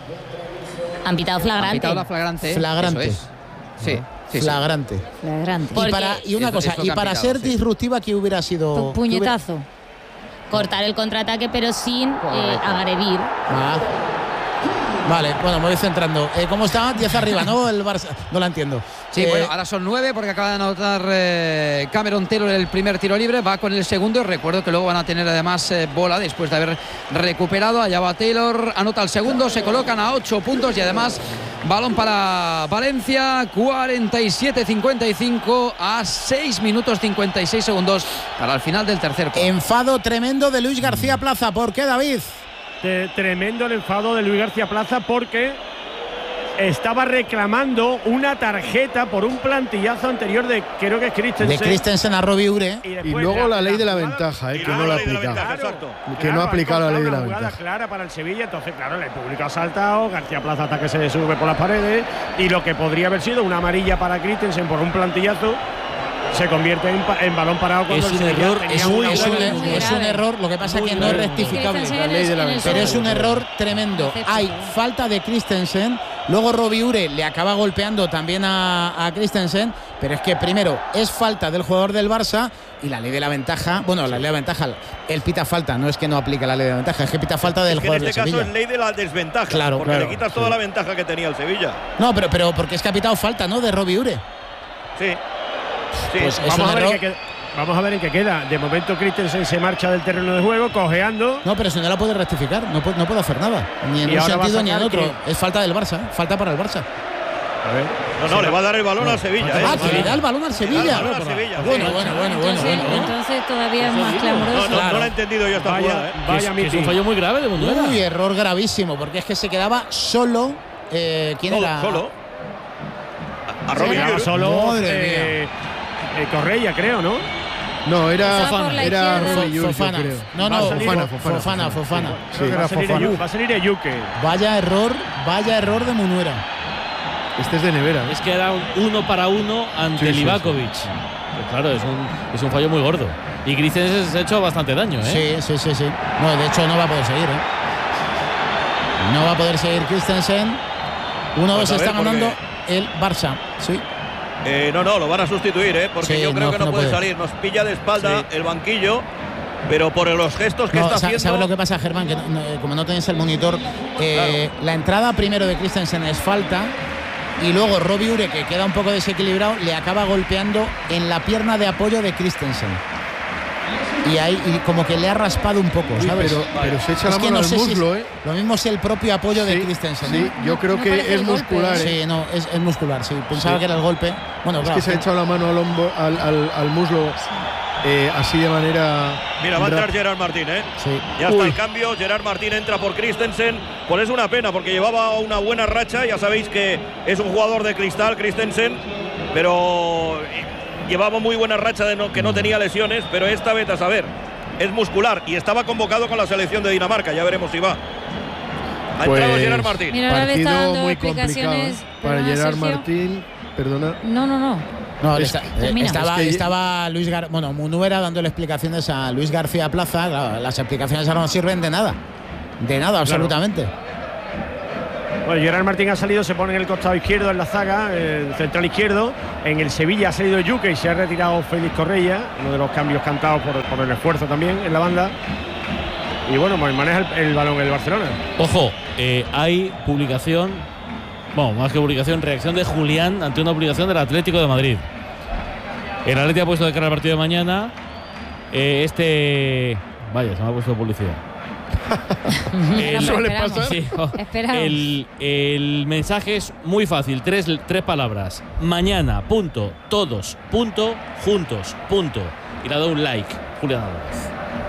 Han pitado flagrante. Han pitado la flagrante. Flagrante. Eso es. Sí, sí, flagrante. Sí. Flagrante. Y, para, y una es, cosa, es y para pitado, ser sí. disruptiva, ¿qué hubiera sido? Puñetazo. Cortar el contraataque, pero sin eh, agredir. Ah. Vale, bueno, me voy centrando. Eh, ¿Cómo está? diez arriba, ¿no? El Barça. No la entiendo. Sí, eh, bueno, ahora son nueve porque acaba de anotar eh, Cameron Taylor el primer tiro libre, va con el segundo. Recuerdo que luego van a tener además eh, bola después de haber recuperado. Allá va Taylor, anota el segundo, se colocan a ocho puntos y además balón para Valencia, cuarenta y siete cincuenta y cinco a seis minutos cincuenta y seis segundos para el final del tercer cuarto. Enfado tremendo de Luis García Plaza. ¿Por qué, David? De, tremendo el enfado de Luis García Plaza porque estaba reclamando una tarjeta por un plantillazo anterior de, creo que es Christensen. De Christensen a Robbie Ure. Y, y luego la, la ley de la ventaja, eh, que no la ha aplicado. Claro, que claro, no ha aplicado la ley de la una jugada ventaja. clara para el Sevilla, entonces claro, el público ha saltado, García Plaza hasta que se sube por las paredes, y lo que podría haber sido una amarilla para Christensen por un plantillazo se convierte en, en balón parado cuando es el un Sevilla error, tenía Es un, una es, un, buena- es un error, lo que pasa es que no es rectificable. La ley de la Pero ventaja. es un error tremendo. Hay falta de Christensen, luego Robbie Ure le acaba golpeando también a, a Christensen, pero es que primero es falta del jugador del Barça y la ley de la ventaja, bueno, la ley de la ventaja, él pita falta, no es que no aplique la ley de la ventaja, es que pita falta del Es que en jugador este del caso Sevilla. es ley de la desventaja, Claro, porque claro, le quitas sí. toda la ventaja que tenía el Sevilla. No, pero, pero porque es que ha pitado falta, ¿no? De Robbie Ure. Sí. Sí. Pues es Vamos un a, ver en error. qué queda, vamos a ver en qué queda. De momento Christensen se marcha del terreno de juego, cojeando. No, pero si no la puede rectificar, no puede, no puede hacer nada. Ni en Y un ahora va a sentido ni en sacar otro. que- Es falta del Barça, ¿eh? Falta para el Barça. A ver. No, no, le va a dar el balón No. al Sevilla. ¿eh? Ah, que le da el balón al Sevilla. Le da el balón al Sevilla, sí. Bueno, bueno, bueno, bueno, Entonces, bueno, bueno. entonces todavía es más No, clamoroso. no, Claro. no la he entendido yo esta Vaya, jugada. ¿eh? Que es, vaya que es un mitin. fallo muy grave de Munduera. Uy, error gravísimo, porque es que se quedaba solo. Eh, ¿Quién Solo, era? Solo. A, a Robbie Quedaba Ure. solo Madre eh, eh, Correia, creo, ¿no? No, era Pasaba por la era izquierda. Robbie Ure, yo Fofana. creo. No, Va a no, salir Fofana, Fofana, Fofana, Fofana. Sí, Va a era salir Fofana. Eyu- va a salir Eyuke. Vaya error, vaya error de Munuera. Este es de nevera. Es que era un uno para uno ante Sí, sí, Livakovic. Pues claro, es un, es un fallo muy gordo. Y Christensen se ha hecho bastante daño, ¿eh? Sí, sí, sí, sí. No, de hecho no va a poder seguir, ¿eh? No va a poder seguir Christensen. uno dos Pues a está ver, porque- ganando el Barça. Sí. Eh, no, no, lo van a sustituir, ¿eh? Porque Sí, yo creo no, que no, no puede puede. salir. Nos pilla de espalda Sí. el banquillo, pero por los gestos que No, está sa- haciendo. ¿Sabes lo que pasa, Germán? Que no- no, como no tenéis el monitor, eh, la entrada primero de Christensen es falta y luego Robbie Ure, que queda un poco desequilibrado, le acaba golpeando en la pierna de apoyo de Christensen. Y ahí y como que le ha raspado un poco, Uy, ¿sabes? pero- pero se echa Es la que mano no al sé si muslo, es- ¿eh? Lo mismo es el propio apoyo de Sí, Christensen. sí, ¿eh? yo creo No que parece es el golpe. muscular, ¿eh? Sí, no, es, es muscular, sí. Pensaba Sí. que era el golpe. Bueno, es claro, que se ha que- echado la mano al, hombro, al, al, al muslo eh, así de manera. Mira, va a entrar rap- Gerard Martín, ¿eh? Sí. Ya está Uy. el cambio. Gerard Martín entra por Christensen. Pues es una pena porque llevaba una buena racha. Ya sabéis que es un jugador de cristal, Christensen, pero llevaba muy buena racha de no, que no tenía lesiones. Pero esta vez a saber, es muscular y estaba convocado con la selección de Dinamarca. Ya veremos si va. Ha Pues, entrado Gerard Martín. Mira, ahora le está partido dando muy complicado, explicaciones. ¿eh? Para Perdona, Gerard Sergio. Martín, perdona. No, no, no. No, Es- está- termina. estaba, Es que- estaba Luis Gar bueno, Munuera dándole explicaciones a Luis García Plaza. Claro, las explicaciones ahora no sirven de nada. De nada, absolutamente. Bueno, Gerard Martín ha salido, se pone en el costado izquierdo en la zaga, eh, central izquierdo. En el Sevilla ha salido Yuke y se ha retirado Félix Correia, uno de los cambios cantados por, por el esfuerzo también en la banda. Y bueno, pues maneja el, el balón el Barcelona. Ojo, eh, hay publicación, bueno, más que publicación, reacción de Julián ante una publicación del Atlético de Madrid. El Atlético ha puesto de cara al partido de mañana. eh, este. Vaya, se me ha puesto publicidad. El- Suele esperamos. pasar. Sí, oh, Esperamos. el, el mensaje es muy fácil, tres, tres palabras. Mañana, punto, todos, punto, juntos, punto. Y le ha dado un like, Julián Álvarez.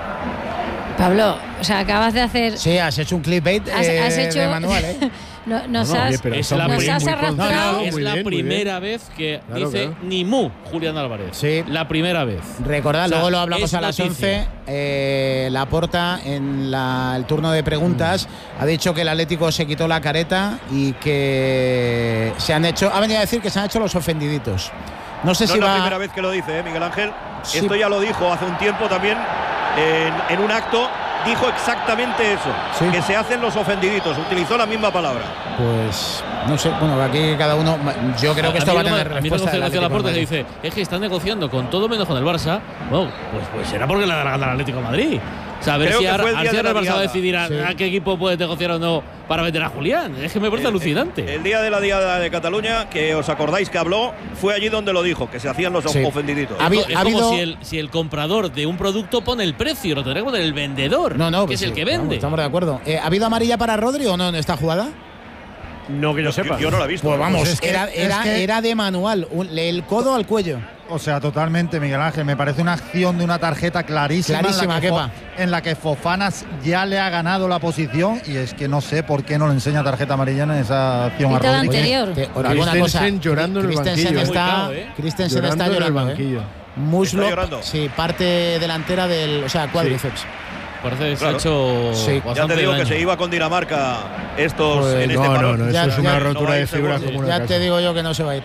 Pablo, o sea, acabas de hacer. Sí, has hecho un clickbait Has, eh, has hecho. de manual, ¿eh? No- nos No, no, has, oye, pero Es está la, nos muy- has muy arrastrado. concentrado, es muy la bien, muy bien. primera vez que Claro, dice claro. ni mu Julián Álvarez. Sí. La primera vez. Recordad, O sea, luego lo hablamos es a las noticia. once. Eh, Laporta, en la- el turno de preguntas, ha dicho que el Atlético se quitó la careta y que se han hecho. Ha venido a decir que se han hecho los ofendiditos. No sé No si es la va. primera vez que lo dice, ¿eh, Miguel Ángel? Sí. Esto ya lo dijo hace un tiempo también en, en un acto. Dijo exactamente eso, Sí. que se hacen los ofendiditos. Utilizó la misma palabra. Pues no sé, bueno, aquí cada uno. Yo creo que esto va a tener A mí no respuesta. me del García Atlético Laporte de que Madrid. dice, es que están negociando con todo menos con el Barça. Bueno, pues, pues será porque le da la gana al Atlético de Madrid. O sea, a ver Creo si que ahora, fue el a día ver si de ahora la el Barça va a diada. decidir a, Sí. a qué equipo puede negociar o no para vender a Julián. Es que me parece El- alucinante. El día de la Diada de Cataluña, que os acordáis que habló, fue allí donde lo dijo, que se hacían los Sí. ofendiditos. Ha habi- es ha como habido- si el, si el comprador de un producto pone el precio, lo tendrá que poner el vendedor, No, no, que pues es el sí, que vamos, vende. estamos de acuerdo. Eh, ¿Ha habido amarilla para Rodri o no en esta jugada? No que yo sepa. Yo, yo no la he visto. Pues vamos, Pues es que- era, es era, que- era de manual, un- el codo al cuello. O sea, totalmente, Miguel Ángel. Me parece una acción de una tarjeta clarísima, Clarísima, en, la que Kepa. Fo- en la que Fofanas ya le ha ganado la posición y es que no sé por qué no le enseña tarjeta amarilla en esa acción a Quita la Rodri. anterior. Te- ahora, alguna cosa. Christensen llorando en el Christensen banquillo. está, Muy cao, ¿eh? Christensen Llorando está en el llorando. ¿eh? banquillo. Muslo, Está llorando. sí, parte delantera del, o sea, cuádriceps. Parece que Claro. se ha hecho Sí. Ya bastante te digo daño. que se iba con Dinamarca estos Pues en este No, no, parón. no, eso Ya- es una ya- rotura no va a de ir fibra seguro. como una Ya casa. te digo yo que no se va a ir.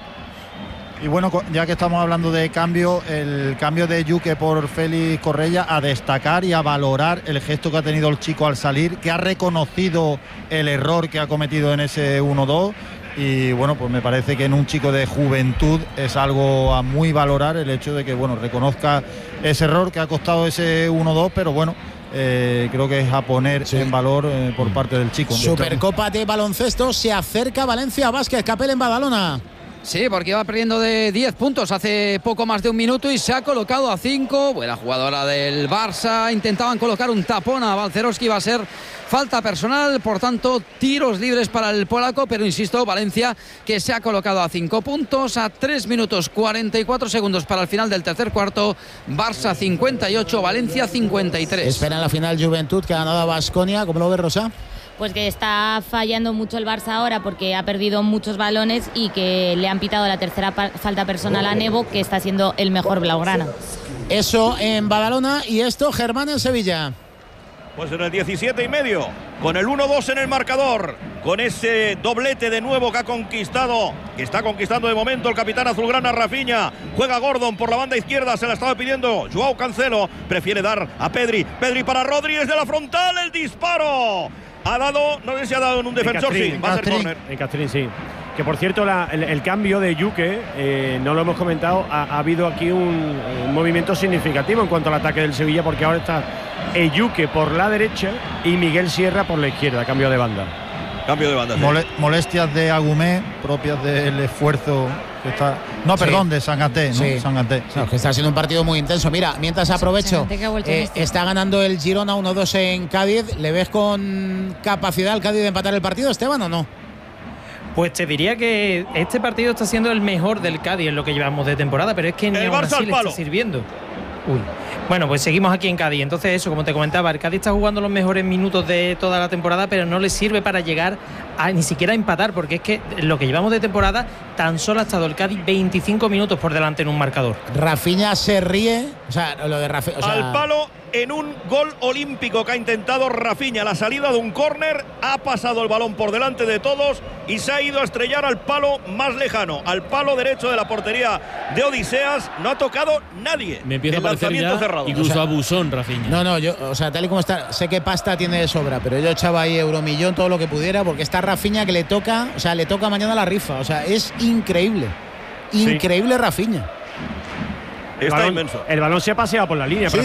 Y bueno, co- ya que estamos hablando de cambio, el cambio de Yuke por Félix Correia, a destacar y a valorar el gesto que ha tenido el chico al salir, que ha reconocido el error que ha cometido en ese uno dos. Y bueno, pues me parece que en un chico de juventud es algo a muy valorar el hecho de que, bueno, reconozca ese error que ha costado ese uno dos, pero bueno, eh, creo que es a poner Sí. en valor eh, por parte del chico. Supercopa de baloncesto, se acerca Valencia Vázquez, Capel en Badalona. Sí, porque iba perdiendo de diez puntos hace poco más de un minuto y se ha colocado a cinco. Buena jugadora del Barça. Intentaban colocar un tapón a Balcerowski, iba a ser falta personal, por tanto, tiros libres para el polaco, pero insisto, Valencia que se ha colocado a cinco puntos, a tres minutos cuarenta y cuatro segundos para el final del tercer cuarto. Barça cincuenta y ocho, Valencia cincuenta y tres. Espera en la final Juventud, que ha ganado a Baskonia. ¿Cómo lo ves, Rosa? Pues que está fallando mucho el Barça ahora porque ha perdido muchos balones y que le han pitado la tercera pa- falta personal a Nebo, que está siendo el mejor blaugrana. Eso en Badalona y esto, Germán, en Sevilla. Pues en el diecisiete y medio, con el uno dos en el marcador, con ese doblete de nuevo que ha conquistado, que está conquistando de momento el capitán azulgrana Rafinha. Juega Gordon por la banda izquierda, se la estaba pidiendo Joao Cancelo, prefiere dar a Pedri. Pedri para Rodri, es de la frontal, el disparo. Ha dado, no sé si ha dado en un defensor, sí, va a ser córner. En Castrín, sí. Que por cierto, la, el, el cambio de Yuke, eh, no lo hemos comentado, ha, ha habido aquí un, un movimiento significativo en cuanto al ataque del Sevilla, porque ahora está Yuke por la derecha y Miguel Sierra por la izquierda, cambio de banda. Cambio de banda. Sí. Mole, molestias de Agumé, propias del esfuerzo que está. No, perdón, sí. de Sangaté, ¿no? Sí. Sangaté. Sí. No, que está siendo un partido muy intenso. Mira, mientras aprovecho, eh, está ganando el Girona uno dos en Cádiz. ¿Le ves con capacidad al Cádiz de empatar el partido, Esteban, o no? Pues te diría que este partido está siendo el mejor del Cádiz en lo que llevamos de temporada, pero es que ni aún así le está sirviendo. Uy. Bueno, pues seguimos aquí en Cádiz. Entonces eso, como te comentaba, el Cádiz está jugando los mejores minutos de toda la temporada, pero no le sirve para llegar a ni siquiera a empatar, porque es que lo que llevamos de temporada tan solo ha estado el Cádiz veinticinco minutos por delante en un marcador. Rafinha se ríe, o sea, lo de Rafinha, o sea, al palo en un gol olímpico que ha intentado Rafinha, la salida de un córner, ha pasado el balón por delante de todos y se ha ido a estrellar al palo más lejano, al palo derecho de la portería de Odiseas. No ha tocado nadie. Me empieza el a parecer ya cerrado. incluso o sea, abusón Rafinha. No, no, yo, o sea, tal y como está, sé que pasta tiene de sobra, pero yo echaba ahí euromillón todo lo que pudiera, porque está Rafinha que le toca, o sea, le toca mañana la rifa, o sea, es increíble, increíble sí. Rafinha. El Está balón, inmenso. El balón se ha paseado por la línea. Sí,